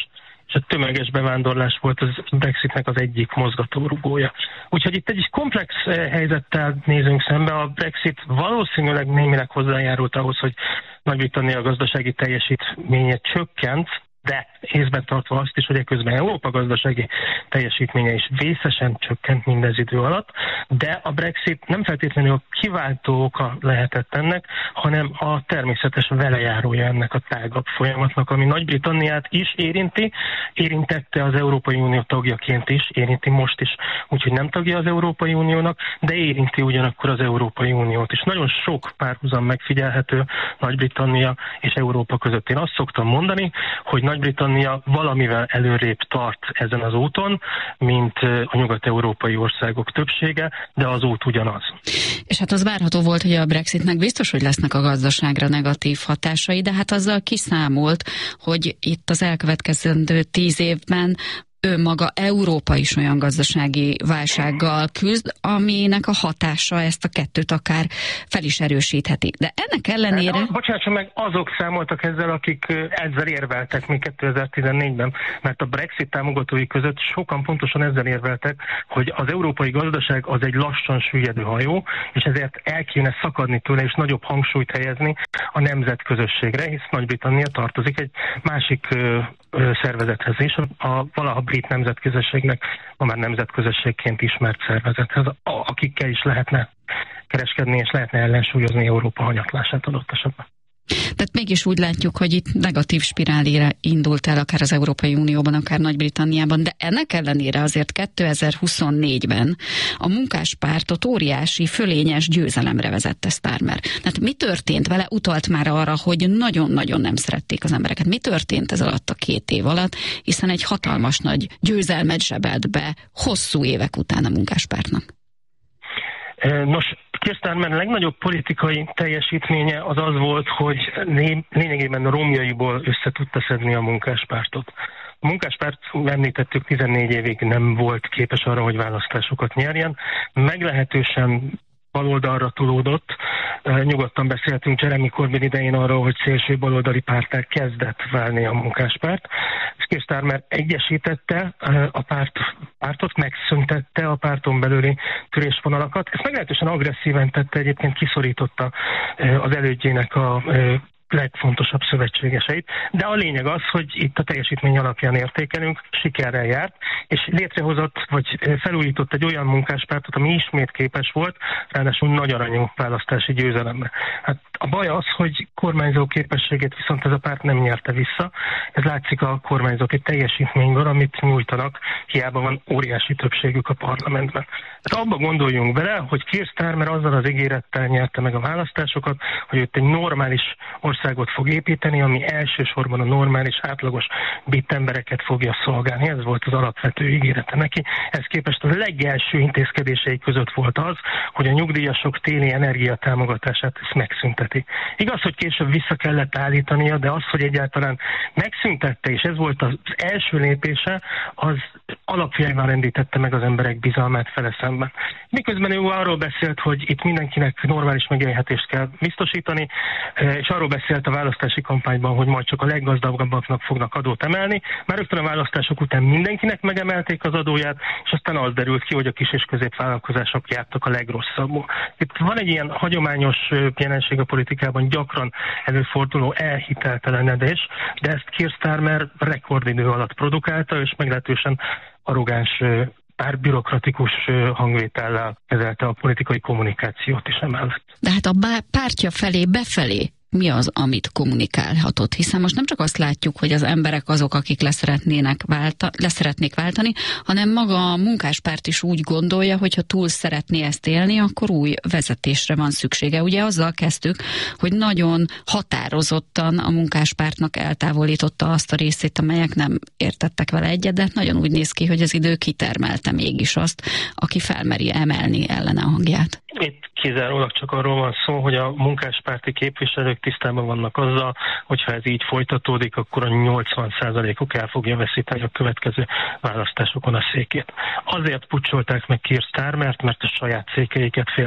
és a tömeges bevándorlás volt az Brexitnek az egyik mozgatórugója. Úgyhogy itt egy komplex helyzettel nézünk szembe. A Brexit valószínűleg némileg hozzájárult ahhoz, hogy Nagy-Britannia gazdasági teljesítménye csökkent, de észben tartva azt is, hogy eközben Európa gazdasági teljesítménye is vészesen csökkent mindez idő alatt, de a Brexit nem feltétlenül a kiváltó oka lehetett ennek, hanem a természetes velejárója ennek a tágabb folyamatnak, ami Nagy-Britanniát is érinti, érintette az Európai Unió tagjaként is, érinti most is, úgyhogy nem tagja az Európai Uniónak, de érinti ugyanakkor az Európai Uniót is. Nagyon sok párhuzam megfigyelhető Nagy-Britannia és Európa között. Én azt szoktam mondani, hogy Nagy-Britannia valamivel előrébb tart ezen az úton, mint a nyugat-európai országok többsége, de az út ugyanaz. És hát az várható volt, hogy a Brexitnek biztos, hogy lesznek a gazdaságra negatív hatásai, de hát azzal kiszámolt, hogy itt az elkövetkezendő tíz évben ő maga Európa is olyan gazdasági válsággal küzd, aminek a hatása ezt a kettőt akár fel is erősítheti. De ennek ellenére... Bocsánat, meg azok számoltak ezzel, akik ezzel érveltek még kétezer-tizennégyben, mert a Brexit támogatói között sokan pontosan ezzel érveltek, hogy az európai gazdaság az egy lassan süllyedő hajó, és ezért el kéne szakadni tőle, és nagyobb hangsúlyt helyezni a nemzetközösségre, hisz Nagy-Britannia tartozik egy másik ö, ö, szervezethez is, a, a valaha brit nemzetközösségnek, ma már nemzetközösségként ismert szervezethez, akikkel is lehetne kereskedni, és lehetne ellensúlyozni Európa hanyatlását adott esetben. Tehát mégis úgy látjuk, hogy itt negatív spirálére indult el akár az Európai Unióban, akár Nagy-Britanniában, de ennek ellenére azért kétezer-huszonnégyben a munkáspártot óriási, fölényes győzelemre vezette Starmer. Tehát mi történt vele? Utalt már arra, hogy nagyon-nagyon nem szerették az embereket. Mi történt ez alatt a két év alatt, hiszen egy hatalmas nagy győzelmet zsebelt be hosszú évek után a munkáspártnak? Nos, Keir Starmer legnagyobb politikai teljesítménye az az volt, hogy lényegében a romjaiból össze tudta szedni a munkáspártot. A munkáspárt, említettük, tizennégy évig nem volt képes arra, hogy választásokat nyerjen. Meglehetősen baloldalra tolódott. Nyugodtan beszéltünk Jeremy Corbyn idején arról, hogy szélső baloldali párttá kezdett válni a munkáspárt. Keir Starmer egyesítette a párt, pártot, megszüntette a párton belüli törésvonalakat. Ezt meglehetősen agresszíven tette, egyébként kiszorította az elődjének a legfontosabb szövetségeseit, de a lényeg az, hogy itt a teljesítmény alapján értékelünk, sikerrel járt, és létrehozott, vagy felújított egy olyan munkáspártot, ami ismét képes volt, ráadásul nagy aranyú választási győzelemre. Hát a baj az, hogy kormányzó képességét viszont ez a párt nem nyerte vissza. Ez látszik a kormányzati teljesítményből, amit nyújtanak, hiába van óriási többségük a parlamentben. Hát abba gondoljunk bele, hogy Keir Starmer azzal az ígérettel nyerte meg a választásokat, hogy őt egy normális országot fog építeni, ami elsősorban a normális, átlagos brit embereket fogja szolgálni. Ez volt az alapvető ígérete neki. Ez képest a legelső intézkedései között volt az, hogy a nyugdíjasok téli energiatámogatását ezt megszünteti. Igaz, hogy később vissza kellett állítania, de az, hogy egyáltalán megszüntette, és ez volt az első lépése, az alapjaiban rendítette meg az emberek bizalmát fele szemben. Miközben ő arról beszélt, hogy itt mindenkinek normális megélhetést kell biztosítani, és arról beszélt a választási kampányban, hogy majd csak a leggazdagabbaknak fognak adót emelni. Már rögtön a választások után mindenkinek megemelték az adóját, és aztán az derült ki, hogy a kis és középvállalkozások jártak a legrosszabbul. Itt van egy ilyen hagyományos jelenség a politikában, gyakran előforduló elhiteltelenedés, de ezt Keir Starmer rekordidő alatt produkálta, és meglehetősen arrogáns, pár bürokratikus hangvétellel kezelte a politikai kommunikációt is emellett. De hát a pártja felé befelé mi az, amit kommunikálhatott? Hiszen most nem csak azt látjuk, hogy az emberek azok, akik leszeretnének válta, leszeretnék váltani, hanem maga a munkáspárt is úgy gondolja, hogy ha túl szeretné ezt élni, akkor új vezetésre van szüksége. Ugye azzal kezdtük, hogy nagyon határozottan a munkáspártnak eltávolította azt a részét, amelyek nem értettek vele egyet, de nagyon úgy néz ki, hogy az idő kitermelte mégis azt, aki felmeri emelni ellene a hangját. Itt kizárólag csak arról van szó, hogy a munkáspárti képviselők tisztában vannak azzal, hogyha ez így folytatódik, akkor a nyolcvan százalékuk el fogja veszíteni a következő választásokon a székét. Azért pucsolták meg Keir Starmert, mert a saját székeiket féltik.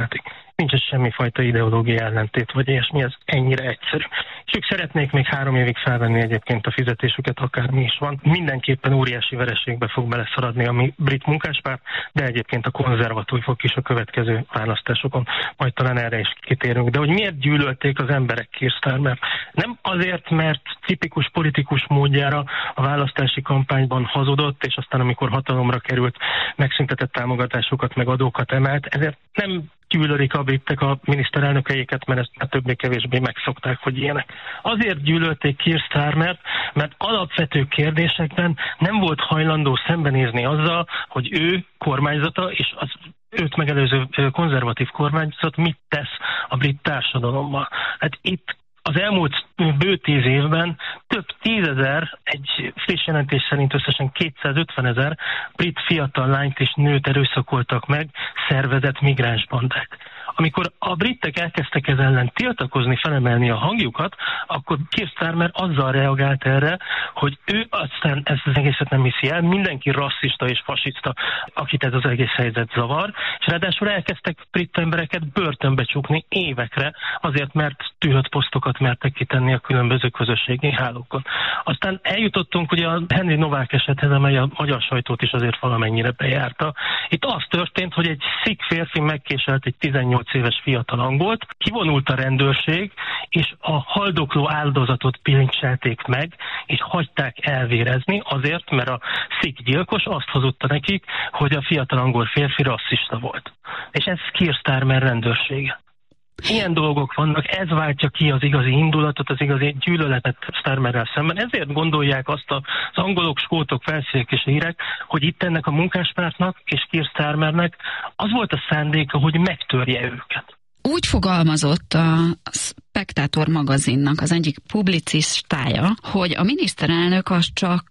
nincs ez semmifajta ideológia ellentét, vagy ilyesmi, ez ennyire egyszerű. És ők szeretnék még három évig felvenni egyébként a fizetésüket, akármi is van. Mindenképpen óriási vereségbe fog beleszaradni a brit munkáspárt, de egyébként a konzervatívok is a következő választásokon, majd talán erre is kitérünk. De hogy miért gyűlölték az emberek Keir Starmer? Nem azért, mert tipikus politikus módjára a választási kampányban hazudott, és aztán amikor hatalomra került, megszüntetett támogatásokat, meg adókat emelt, ezért nem gyűlölik a britek a miniszterelnökeiket, mert ezt már többé-kevésbé megszokták, hogy ilyenek. Azért gyűlölték Keir Starmert, mert alapvető kérdésekben nem volt hajlandó szembenézni azzal, hogy ő kormányzata és az őt megelőző konzervatív kormányzat mit tesz a brit társadalommal. Hát itt az elmúlt bő tíz évben több tízezer, egy friss jelentés szerint összesen kétszázötvenezer brit fiatal lányt és nőt erőszakoltak meg szervezett migránsbandák. Amikor a britek elkezdtek ez ellen tiltakozni, felemelni a hangjukat, akkor Keir Starmer azzal reagált erre, hogy ő aztán ezt az egészet nem hiszi el, mindenki rasszista és fasiszta, akit ez az egész helyzet zavar, és ráadásul elkezdtek brit embereket börtönbe csukni évekre, azért mert tűrött posztokat mertek kitenni a különböző közösségi hálókon. Aztán eljutottunk ugye a Henry Novák esethez, amely a magyar sajtót is azért valamennyire bejárta. Itt az történt, hogy egy szik férfi megkéselt egy tizennyolc éves fiatal angolt, kivonult a rendőrség, és a haldokló áldozatot bilincselték meg, és hagyták elvérezni azért, mert a szik gyilkos azt hazudta nekik, hogy a fiatal angol férfi rasszista volt. És ez Keir Starmer rendőrsége. Ilyen dolgok vannak, ez váltja ki az igazi indulatot, az igazi gyűlöletet Starmerrel szemben. Ezért gondolják azt az angolok, skótok, felszínek és írek, hogy itt ennek a munkáspártnak és Keir Starmernek az volt a szándéka, hogy megtörje őket. Úgy fogalmazott a Spectator magazinnak az egyik publicistája, hogy a miniszterelnök az csak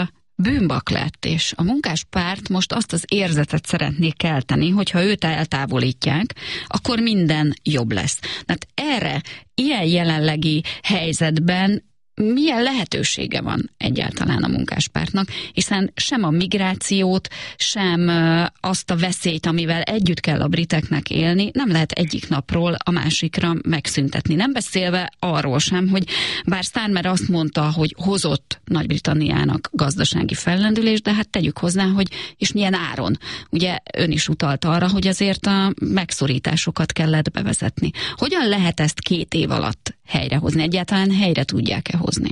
bűnbak lett, és a munkáspárt most azt az érzetet szeretné kelteni, hogyha őt eltávolítják, akkor minden jobb lesz. Tehát erre, ilyen jelenlegi helyzetben milyen lehetősége van egyáltalán a munkáspártnak, hiszen sem a migrációt, sem azt a veszélyt, amivel együtt kell a briteknek élni, nem lehet egyik napról a másikra megszüntetni. Nem beszélve arról sem, hogy bár Starmer azt mondta, hogy hozott Nagy-Britanniának gazdasági fellendülést, de hát tegyük hozzá, hogy és milyen áron. Ugye ön is utalt arra, hogy azért a megszorításokat kellett bevezetni. Hogyan lehet ezt két év alatt helyrehozni? Egyáltalán helyre tudják-e hozni?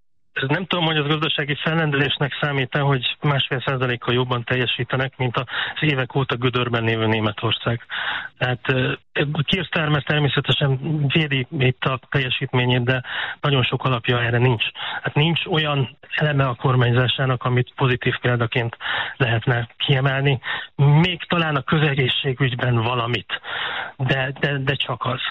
Nem tudom, hogy az gazdasági fellendülésnek számít-e, hogy másfél százalékkal jobban teljesítenek, mint az évek óta gödörben lévő Németország. Tehát Keir Starmer természetesen védi itt a teljesítményét, de nagyon sok alapja erre nincs. Hát nincs olyan eleme a kormányzásának, amit pozitív példaként lehetne kiemelni. Még talán a közegészségügyben valamit, de, de, de csak az.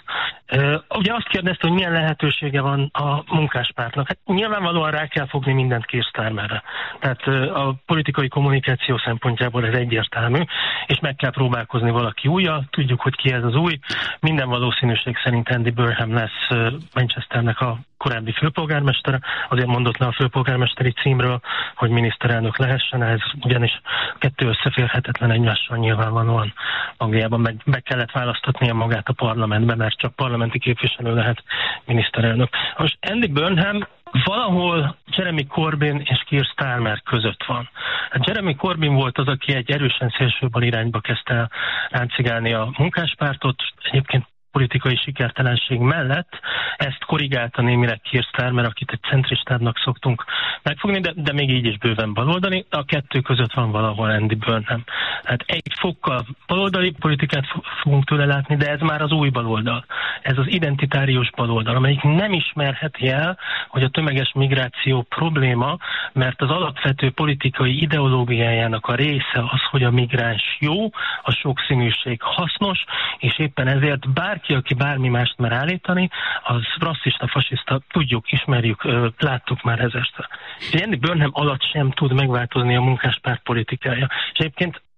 Ugye azt kérdezte, hogy milyen lehetősége van a munkáspártnak. Hát nyilvánvalóan rá kell fogni mindent Keir Starmerre. Tehát a politikai kommunikáció szempontjából ez egyértelmű, és meg kell próbálkozni valaki újjal. Tudjuk, hogy ki ez az új. Minden valószínűség szerint Andy Burnham lesz Manchesternek a korábbi főpolgármestere, azért mondott le a főpolgármesteri címről, hogy miniszterelnök lehessen, ez ugyanis kettő összeférhetetlen egymással nyilvánvalóan. Angliában meg, meg kellett választatnia magát a parlamentbe, mert csak parlamenti képviselő lehet miniszterelnök. Most Andy Burnham valahol Jeremy Corbyn és Keir Starmer között van. Hát Jeremy Corbyn volt az, aki egy erősen szélsőbal irányba kezdte el ráncigálni a munkáspártot, egyébként politikai sikertelenség mellett ezt korrigálta némileg Keir Starmer, akit egy centristábbnak szoktunk megfogni, de, de még így is bőven baloldali. A kettő között van valahol Andy Burnham. Hát egy fokkal baloldali politikát fogunk tőle látni, de ez már az új baloldal. Ez az identitárius baloldal, amelyik nem ismerheti el, hogy a tömeges migráció probléma, mert az alapvető politikai ideológiájának a része az, hogy a migráns jó, a sokszínűség hasznos, és éppen ezért bár bárki, aki bármi mást mer állítani, az rasszista, fasiszta, tudjuk, ismerjük, láttuk már ezest. És Andy Burnham alatt sem tud megváltozni a munkáspárt politikája. És egyébként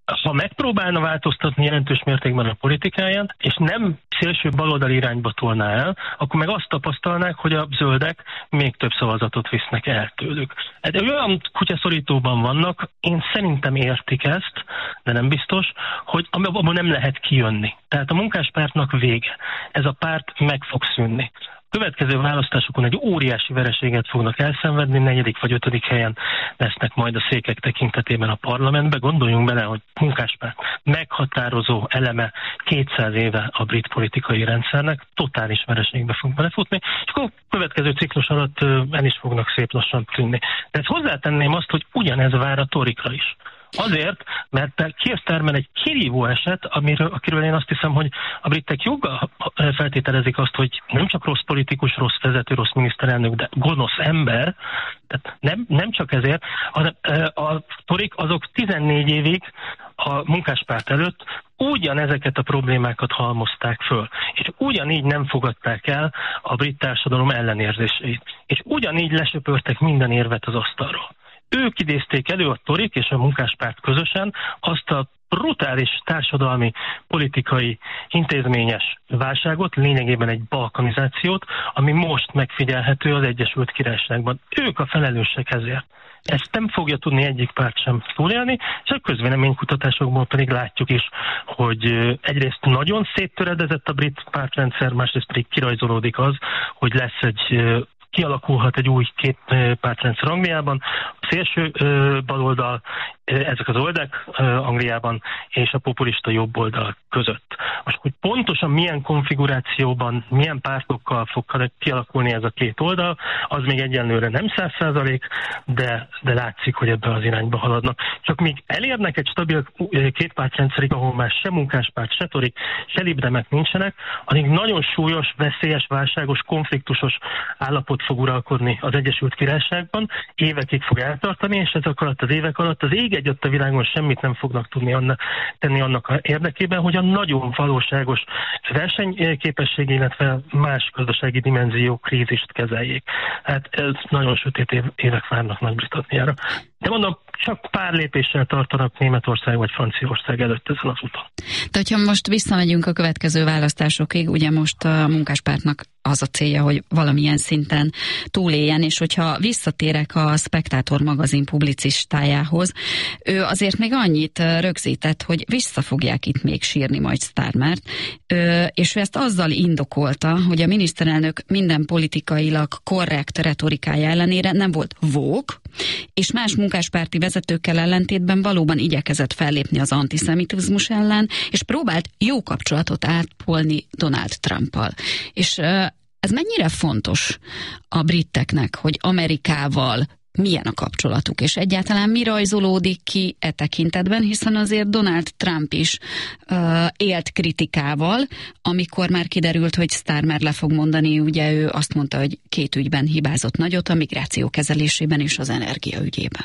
ha megpróbálna változtatni jelentős mértékben a politikáját, és nem szélső baloldali irányba tolná el, akkor meg azt tapasztalnák, hogy a zöldek még több szavazatot visznek el tőlük. Hát olyan kutyaszorítóban vannak, én szerintem értik ezt, de nem biztos, hogy abban nem lehet kijönni. Tehát a munkáspártnak vége. Ez a párt meg fog szűnni. Következő választásokon egy óriási vereséget fognak elszenvedni, negyedik vagy ötödik helyen lesznek majd a székek tekintetében a parlamentbe. Gondoljunk bele, hogy munkáspárt meghatározó eleme kétszáz éve a brit politikai rendszernek, totális vereségbe fog belefutni, és akkor a következő ciklus alatt el is fognak szép lassan tűnni. De ezt hozzátenném azt, hogy ugyanez vár a torikra is. Azért, mert Keir Starmer egy kirívó eset, amiről, akiről én azt hiszem, hogy a britek joggal feltételezik azt, hogy nem csak rossz politikus, rossz vezető, rossz miniszterelnök, de gonosz ember. Tehát nem, nem csak ezért. A, a torik azok tizennégy évig a munkáspárt előtt ugyanezeket a problémákat halmozták föl, és ugyanígy nem fogadták el a brit társadalom ellenérzéseit. És ugyanígy lesöpörtek minden érvet az asztalról. Ők idézték elő, a torik és a munkáspárt közösen azt a brutális társadalmi, politikai, intézményes válságot, lényegében egy balkanizációt, ami most megfigyelhető az Egyesült Királyságban. Ők a felelősek ezért. Ezt nem fogja tudni egyik párt sem túlélni, és a közvéleménykutatásokból pedig látjuk is, hogy egyrészt nagyon széttöredezett a brit pártrendszer, másrészt pedig kirajzolódik az, hogy lesz egy kialakulhat egy új két pártrendszer Angliában, a szélső baloldal, ezek az oldalak Angliában, és a populista jobb oldal között. Most, hogy pontosan milyen konfigurációban, milyen pártokkal fog kialakulni ez a két oldal, az még egyenlőre nem száz százalék, de, de látszik, hogy ebben az irányba haladnak. Csak míg elérnek egy stabil két pártrendszerig, ahol már se munkáspárt, se torik, se libdemek nincsenek, addig nagyon súlyos, veszélyes, válságos, konfliktusos állapot fog uralkodni az Egyesült Királyságban, évekig fog eltartani, és ezek alatt az évek alatt az ég egyet a világon semmit nem fognak tudni annak, tenni annak érdekében, hogy a nagyon valóságos versenyképesség, illetve más gazdasági dimenzió krízist kezeljék. Hát ez nagyon sötét évek várnak Nagy-Britanniára. De mondom, csak pár lépéssel tartanak Németország vagy Franciaország előtt ezen az úton. De hogyha most visszamegyünk a következő választásokig, ugye most a munkáspártnak az a célja, hogy valamilyen szinten túléljen, és hogyha visszatérek a Spectator magazin publicistájához, ő azért még annyit rögzített, hogy vissza fogják itt még sírni majd Starmert, és ő ezt azzal indokolta, hogy a miniszterelnök minden politikailag korrekt retorikája ellenére nem volt woke, és más munkáspárti vezetőkkel ellentétben valóban igyekezett fellépni az antiszemitizmus ellen, és próbált jó kapcsolatot ápolni Donald Trumpal. És ez mennyire fontos a briteknek, hogy Amerikával milyen a kapcsolatuk, és egyáltalán mi rajzolódik ki e tekintetben, hiszen azért Donald Trump is uh, élt kritikával, amikor már kiderült, hogy Starmer le fog mondani, ugye ő azt mondta, hogy két ügyben hibázott nagyot, a migráció kezelésében és az energia ügyében.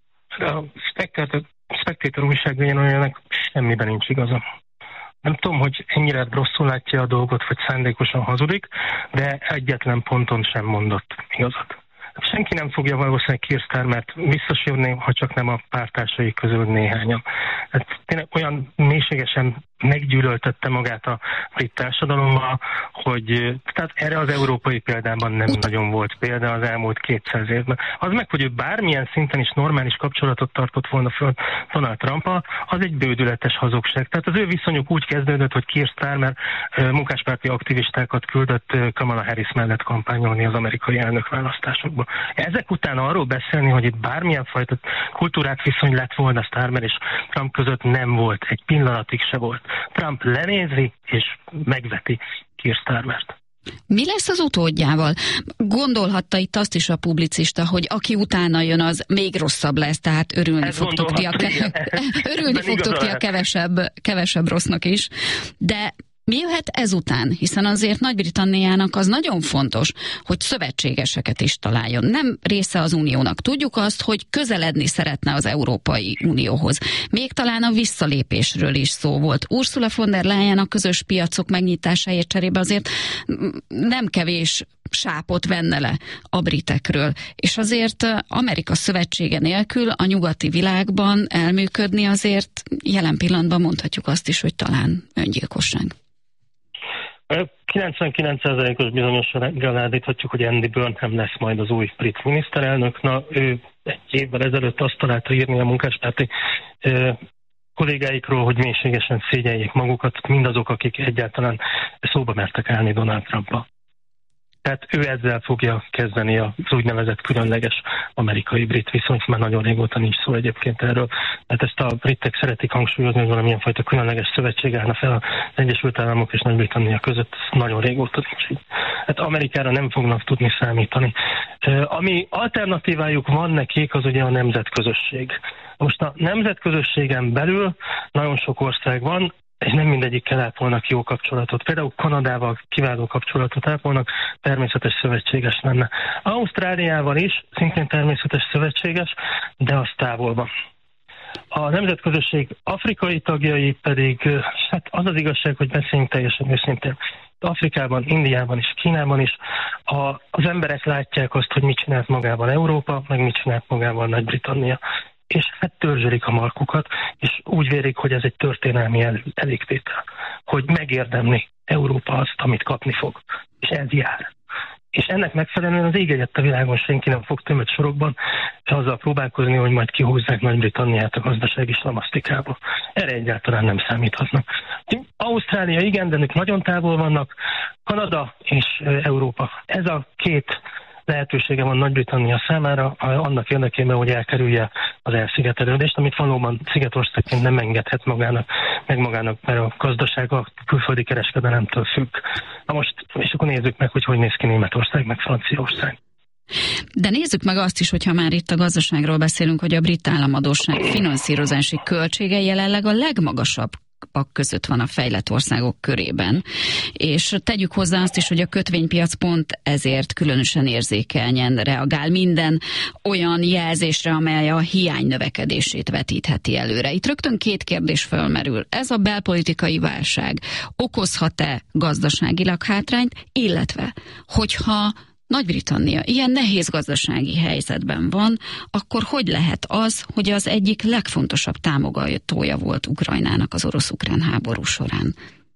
A Spectator, Spectator újságírójának semmiben nincs igaza. Nem tudom, hogy ennyire rosszul látja a dolgot, vagy szándékosan hazudik, de egyetlen ponton sem mondott igazat. Senki nem fogja valószínűleg Keir Starmert visszasírni, ha csak nem a pártársai közül néhányan. Hát tényleg olyan mélységesen meggyűlöltette magát a brit társadalommal, hogy tehát erre az európai példában nem nagyon volt példa az elmúlt kétszáz évben. Az meg, hogy ő bármilyen szinten is normális kapcsolatot tartott volna föl Donald Trumpal, az egy bődületes hazugság. Tehát az ő viszonyuk úgy kezdődött, hogy Keir Starmer munkáspárti aktivistákat küldött Kamala Harris mellett kampányolni az amerikai elnökválasztásokban. Ezek után arról beszélni, hogy itt bármilyen fajta kultúrák viszony lett volna Starmer és Trump között, nem volt. Egy pillanatig se volt. Trump lenézi és megveti Keir Starmert. Mi lesz az utódjával? Gondolhatta itt azt is a publicista, hogy aki utána jön, az még rosszabb lesz, tehát örülni Ez fogtok ti a, ke- örülni fogtok ti a kevesebb, kevesebb rossznak is. De Mi jöhet ezután? Hiszen azért Nagy-Britanniának az nagyon fontos, hogy szövetségeseket is találjon. Nem része az Uniónak. Tudjuk azt, hogy közeledni szeretne az Európai Unióhoz. Még talán a visszalépésről is szó volt. Ursula von der Leyen a közös piacok megnyitásáért cserébe azért nem kevés sápot venne le a britekről. És azért Amerika szövetsége nélkül a nyugati világban elműködni azért jelen pillanatban mondhatjuk azt is, hogy talán öngyilkosság. kilencvenkilenc százalékos bizonyossággal állíthatjuk, hogy Andy Burnham lesz majd az új brit miniszterelnök. Na, ő egy évvel ezelőtt azt találta írni a munkáspárti ö, kollégáikról, hogy mélységesen szégyeljék magukat mindazok, akik egyáltalán szóba mertek állni Donald Trumpba. Tehát ő ezzel fogja kezdeni az úgynevezett különleges amerikai-brit viszonyt, már nagyon régóta nincs szó egyébként erről. Tehát ezt a britek szeretik hangsúlyozni, hogy valamilyen fajta különleges szövetség állna fel az Egyesült Államok és Nagy-Britannia között, nagyon régóta nincs így. Hát Amerikára nem fognak tudni számítani. Ami alternatívájuk van nekik, az ugye a nemzetközösség. Most a nemzetközösségen belül nagyon sok ország van, és nem mindegyikkel ápolnak jó kapcsolatot. Például Kanadával kiváló kapcsolatot ápolnak, természetes szövetséges lenne. Ausztráliával is szintén természetes szövetséges, de az távol van. A nemzetközösség afrikai tagjai pedig, hát az az igazság, hogy beszéljünk teljesen őszintén. Afrikában, Indiában és Kínában is a, az emberek látják azt, hogy mit csinált magával Európa, meg mit csinált magával Nagy-Britannia. És hát törzsölik a markukat, és úgy vérik, hogy ez egy történelmi el, elégtétel, hogy megérdemli Európa azt, amit kapni fog. És ez jár. És ennek megfelelően az ég egyet a világon senki nem fog tömött sorokban azzal próbálkozni, hogy majd kihúzzák Nagy-Britanniát a gazdasági slamasztikába. Erre egyáltalán nem számíthatnak. Ausztrália igen, de ők nagyon távol vannak. Kanada és Európa. Ez a két lehetősége van Nagy-Britannia számára annak érdekében, hogy elkerülje az elszigetelődést, amit valóban szigetországként nem engedhet magának, meg magának, mert a gazdaság a külföldi kereskedelemtől függ. Na most, és akkor nézzük meg, hogy hogy néz ki Németország, meg Franciaország. De nézzük meg azt is, hogyha már itt a gazdaságról beszélünk, hogy a brit államadósság finanszírozási költsége jelenleg a legmagasabb között van a fejlett országok körében. És tegyük hozzá azt is, hogy a kötvénypiac pont ezért különösen érzékenyen reagál minden olyan jelzésre, amely a hiány növekedését vetítheti előre. Itt rögtön két kérdés fölmerül. Ez a belpolitikai válság okozhat-e gazdaságilag hátrányt, illetve hogyha Nagy-Britannia ilyen nehéz gazdasági helyzetben van, akkor hogy lehet az, hogy az egyik legfontosabb támogatója volt Ukrajnának az orosz-ukrán háború során?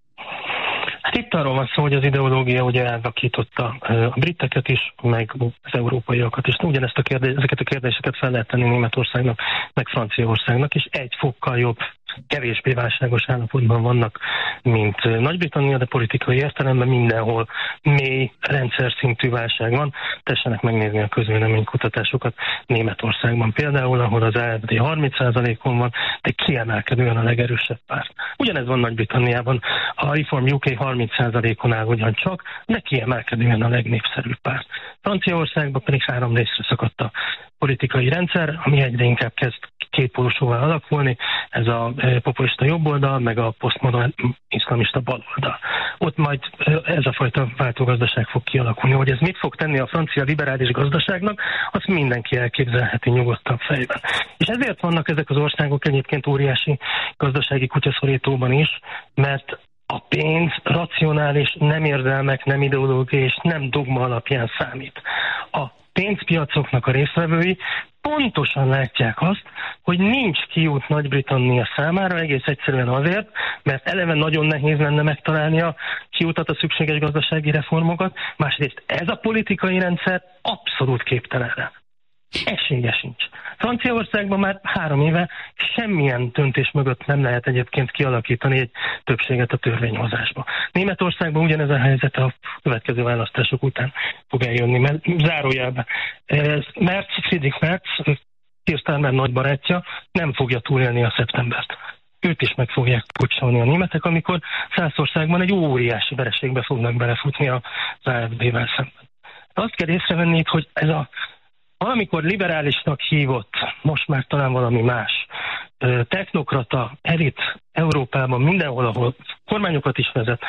Hát itt arról van szó, hogy az ideológia ugye elvakította a briteket is, meg az európaiakat is. Ugyanezt a kérdés, ezeket a kérdéseket fel lehet tenni Németországnak, meg Franciaországnak, és egy fokkal jobb, kevésbé válságos állapotban vannak, mint Nagy-Britannia, de politikai értelemben mindenhol mély, rendszer szintű válság van. Tessenek megnézni a közvéleménykutatásokat Németországban például, ahol az á ef dé harminc százalékon van, de kiemelkedően a legerősebb párt. Ugyanez van Nagy-Britanniában. A Reform u ká harminc százalékon áll ugyancsak, de kiemelkedően a legnépszerűbb párt. Franciaországban pedig három részre szakadt a politikai rendszer, ami egyre inkább kezd kétpólusúvá alakulni, ez a populista jobboldal, meg a posztmodern iszlamista baloldal. Ott majd ez a fajta váltógazdaság fog kialakulni. Hogy ez mit fog tenni a francia liberális gazdaságnak, azt mindenki elképzelheti nyugodtabb fejben. És ezért vannak ezek az országok egyébként óriási gazdasági kutyaszorítóban is, mert a pénz racionális, nem érzelmek, nem ideológia és nem dogma alapján számít. A pénzpiacoknak a résztvevői pontosan látják azt, hogy nincs kiút Nagy-Britannia számára, egész egyszerűen azért, mert eleve nagyon nehéz lenne megtalálni a kiutat, a szükséges gazdasági reformokat, másrészt ez a politikai rendszer abszolút képtelen rá. Esélye sincs. Franciaországban már három éve semmilyen döntés mögött nem lehet egyébként kialakítani egy többséget a törvényhozásba. Németországban ugyanez a helyzet a következő választások után fog eljönni, mert zárójelben. Merz, Friedrich Merz, Keir Starmer nagy barátja, nem fogja túlélni a szeptembert. Őt is meg fogják pucsolni a németek, amikor Szászországban egy óriási vereségbe fognak belefutni az á ef dé-vel szemben. Azt kell észrevenni itt, hogy ez a valamikor liberálisnak hívott, most már talán valami más, technokrata, elit Európában, mindenhol, ahol kormányokat is vezet,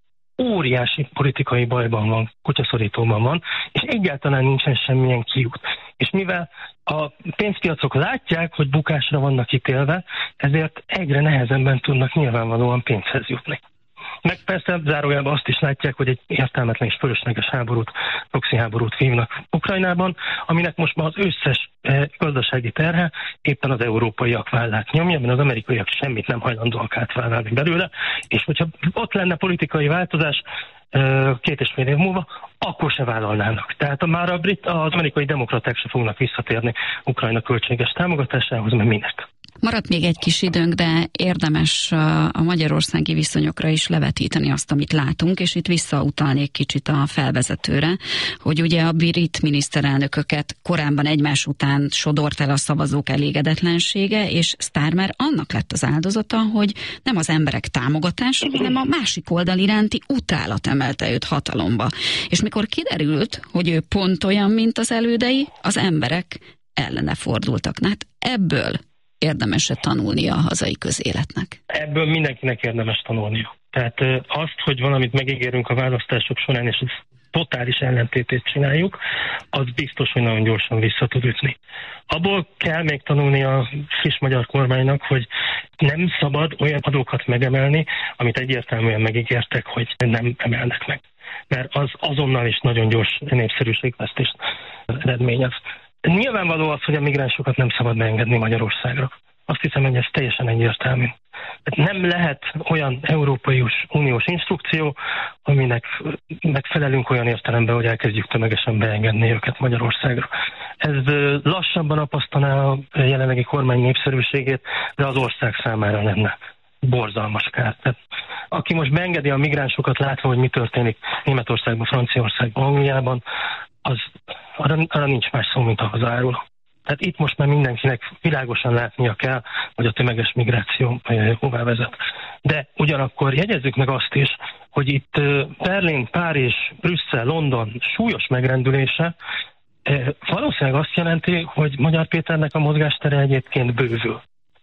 óriási politikai bajban van, kutyaszorítóban van, és egyáltalán nincsen semmilyen kiút. És mivel a pénzpiacok látják, hogy bukásra vannak ítélve, ezért egyre nehezebben tudnak nyilvánvalóan pénzhez jutni. Meg persze zárójelben azt is látják, hogy egy értelmetlen és fölösleges háborút, proxy háborút vívnak Ukrajnában, aminek most már az összes eh, gazdasági terhe éppen az európaiak vállát nyomja, mert az amerikaiak semmit nem hajlandóak átvállalni belőle, és hogyha ott lenne politikai változás eh, két és fél év múlva, akkor se vállalnának. Tehát már a brit, az amerikai demokraták se fognak visszatérni Ukrajna költséges támogatásához, mert minek. Maradt még egy kis időnk, de érdemes a magyarországi viszonyokra is levetíteni azt, amit látunk, és itt visszautalnék kicsit a felvezetőre, hogy ugye a brit miniszterelnököket korábban egymás után sodort el a szavazók elégedetlensége, és Starmer annak lett az áldozata, hogy nem az emberek támogatása, hanem a másik oldal iránti utálat emelte őt hatalomba. És mikor kiderült, hogy ő pont olyan, mint az elődei, az emberek ellene fordultak. Na hát ebből érdemes tanulnia a hazai közéletnek? Ebből mindenkinek érdemes tanulnia. Tehát azt, hogy valamit megígérünk a választások során, és az totális ellentétét csináljuk, az biztos, hogy nagyon gyorsan vissza tud ütni. Abból kell még tanulni a kis magyar kormánynak, hogy nem szabad olyan adókat megemelni, amit egyértelműen megígértek, hogy nem emelnek meg. Mert az azonnal is nagyon gyors népszerűségvesztést eredményez. Nyilvánvaló az, hogy a migránsokat nem szabad beengedni Magyarországra. Azt hiszem, hogy ez teljesen egyértelmű. Nem lehet olyan Európai Uniós instrukció, aminek megfelelünk olyan értelemben, hogy elkezdjük tömegesen beengedni őket Magyarországra. Ez lassabban apasztaná a jelenlegi kormány népszerűségét, de az ország számára lenne borzalmas kár. Tehát, aki most beengedi a migránsokat látva, hogy mi történik Németországban, Franciaországban, Angliában, az arra, arra nincs más szó, mint a hazáról. Tehát itt most már mindenkinek világosan látnia kell, hogy a tömeges migráció hová vezet. De ugyanakkor jegyezzük meg azt is, hogy itt Berlin, Párizs, Brüsszel, London súlyos megrendülése valószínűleg azt jelenti, hogy Magyar Péternek a mozgástere egyébként bővül.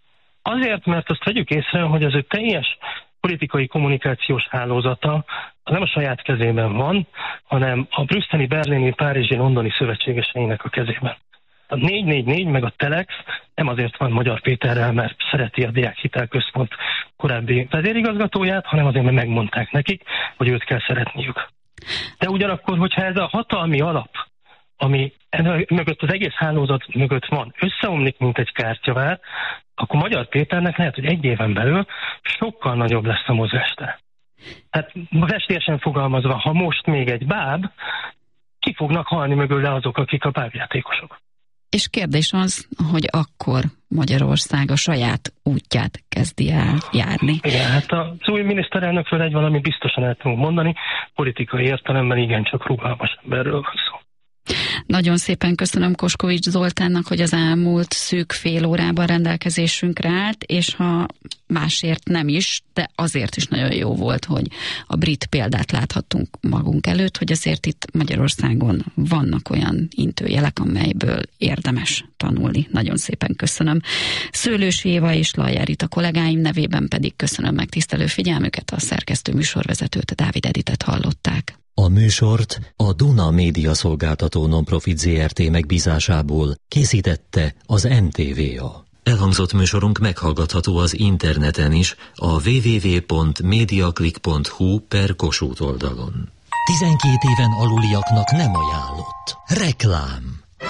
Azért, mert azt vegyük észre, hogy az ő teljes politikai kommunikációs hálózata nem a saját kezében van, hanem a brüsszeli, berlini, párizsi, londoni szövetségeseinek a kezében. A négy négy négy meg a Telex nem azért van Magyar Péterrel, mert szereti a Diák Hitelközpont korábbi vezérigazgatóját, hanem azért, mert megmondták nekik, hogy őt kell szeretniük. De ugyanakkor, hogyha ez a hatalmi alap, ami mögött az egész hálózat mögött van, összeomlik, mint egy kártyavár, akkor Magyar Péternek lehet, hogy egy éven belül sokkal nagyobb lesz a mozgástere. Hát festélyesen fogalmazva, ha most még egy báb, ki fognak halni mögölle azok, akik a bábjátékosok. És kérdés az, hogy akkor Magyarország a saját útját kezdi el járni. Igen, hát az új miniszterelnökről egy valami biztosan el tudunk mondani, politikai értelemben igencsak rugalmas emberről van szó. Nagyon szépen köszönöm Koskovics Zoltánnak, hogy az elmúlt szűk fél órában rendelkezésünkre állt, és ha másért nem is, de azért is nagyon jó volt, hogy a brit példát láthattunk magunk előtt, hogy azért itt Magyarországon vannak olyan intőjelek, amelyből érdemes tanulni. Nagyon szépen köszönöm. Szőlős Éva és Lajjár Rita kollégáim nevében pedig köszönöm megtisztelő figyelmüket, a szerkesztő műsorvezetőt, Dávid Editet hallották. A műsort a Duna Média Szolgáltató Nonprofit zé er té megbízásából készítette az em té vé á. Elhangzott műsorunk meghallgatható az interneten is, a double-u double-u double-u pont mediaclick pont hu per Kossuth oldalon. tizenkét éven aluliaknak nem ajánlott. Reklám.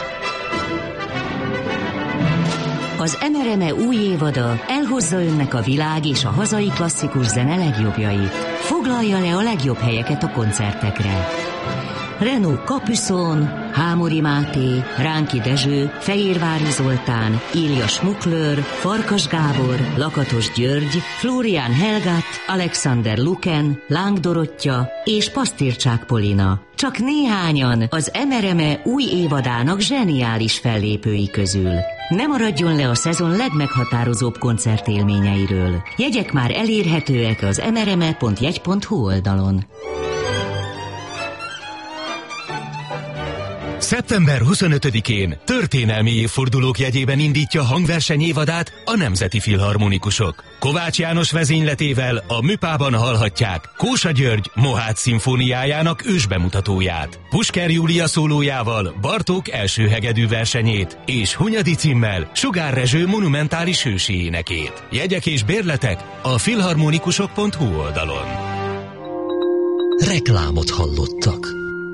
Az em er em e új évada elhozza önnek a világ és a hazai klasszikus zene legjobbjait. Foglalja le a legjobb helyeket a koncertekre. Renaud Capuçon, Hámori Máté, Ránki Dezső, Fehérvári Zoltán, Ilja Schmuckler, Farkas Gábor, Lakatos György, Florian Helgát, Alexander Luken, Láng Dorottya és Pasztircsák Polina. Csak néhányan az em er em e új évadának zseniális fellépői közül. Ne maradjon le a szezon legmeghatározóbb koncertélményeiről. Jegyek már elérhetőek az em er em e pont jegy pont hu oldalon. szeptember huszonötödikén történelmi évfordulók jegyében indítja hangverseny évadát a Nemzeti Filharmonikusok. Kovács János vezényletével a Műpában hallhatják Kósa György Mohács szimfóniájának ősbemutatóját, Pusker Júlia szólójával Bartók első hegedű versenyét, és Hunyadi címmel Sugár Rezső monumentális hősi énekét. Jegyek és bérletek a filharmonikusok pont hu oldalon. Reklámot hallottak.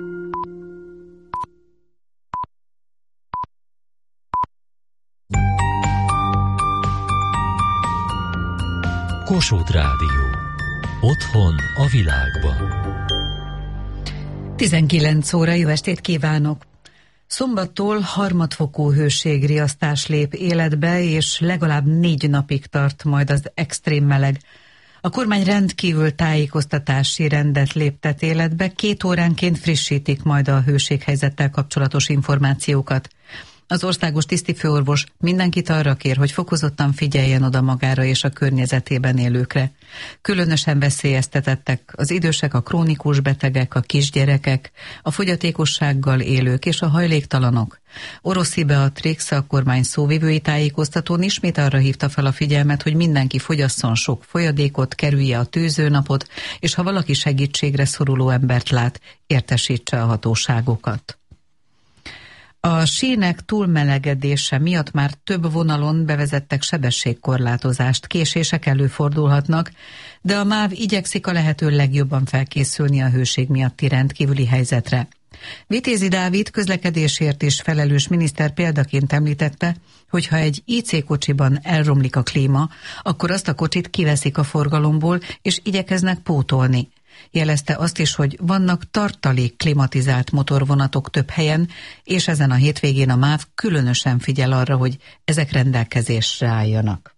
Kossuth Rádió. Otthon a világban. tizenkilenc óra, jó estét kívánok! Szombattól harmadfokú hőségriasztás lép életbe, és legalább négy napig tart majd az extrém meleg. A kormány rendkívül tájékoztatási rendet léptet életbe, két óránként frissítik majd a hőséghelyzettel kapcsolatos információkat. Az országos tisztifőorvos mindenkit arra kér, hogy fokozottan figyeljen oda magára és a környezetében élőkre. Különösen veszélyeztetettek az idősek, a krónikus betegek, a kisgyerekek, a fogyatékossággal élők és a hajléktalanok. Oroszi Beatrix, a kormány szóvivői tájékoztatón ismét arra hívta fel a figyelmet, hogy mindenki fogyasszon sok folyadékot, kerülje a tűzőnapot, és ha valaki segítségre szoruló embert lát, értesítse a hatóságokat. A sínek túlmelegedése miatt már több vonalon bevezettek sebességkorlátozást, késések előfordulhatnak, de a MÁV igyekszik a lehető legjobban felkészülni a hőség miatti rendkívüli helyzetre. Vitézi Dávid közlekedésért is felelős miniszter példaként említette, hogy ha egy í cé kocsiban elromlik a klíma, akkor azt a kocsit kiveszik a forgalomból, és igyekeznek pótolni. Jelezte azt is, hogy vannak tartalék klimatizált motorvonatok több helyen, és ezen a hétvégén a MÁV különösen figyel arra, hogy ezek rendelkezésre álljanak.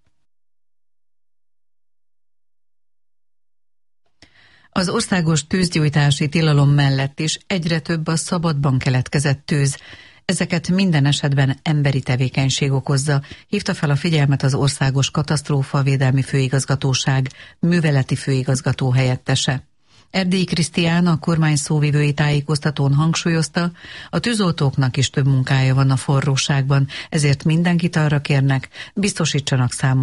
Az országos tűzgyújtási tilalom mellett is egyre több a szabadban keletkezett tűz. Ezeket minden esetben emberi tevékenység okozza, hívta fel a figyelmet az Országos Katasztrófavédelmi Főigazgatóság műveleti főigazgató helyettese. Erdélyi Krisztián, a kormány szóvivői tájékoztatón hangsúlyozta, a tűzoltóknak is több munkája van a forróságban, ezért mindenkit arra kérnek, biztosítsanak számukra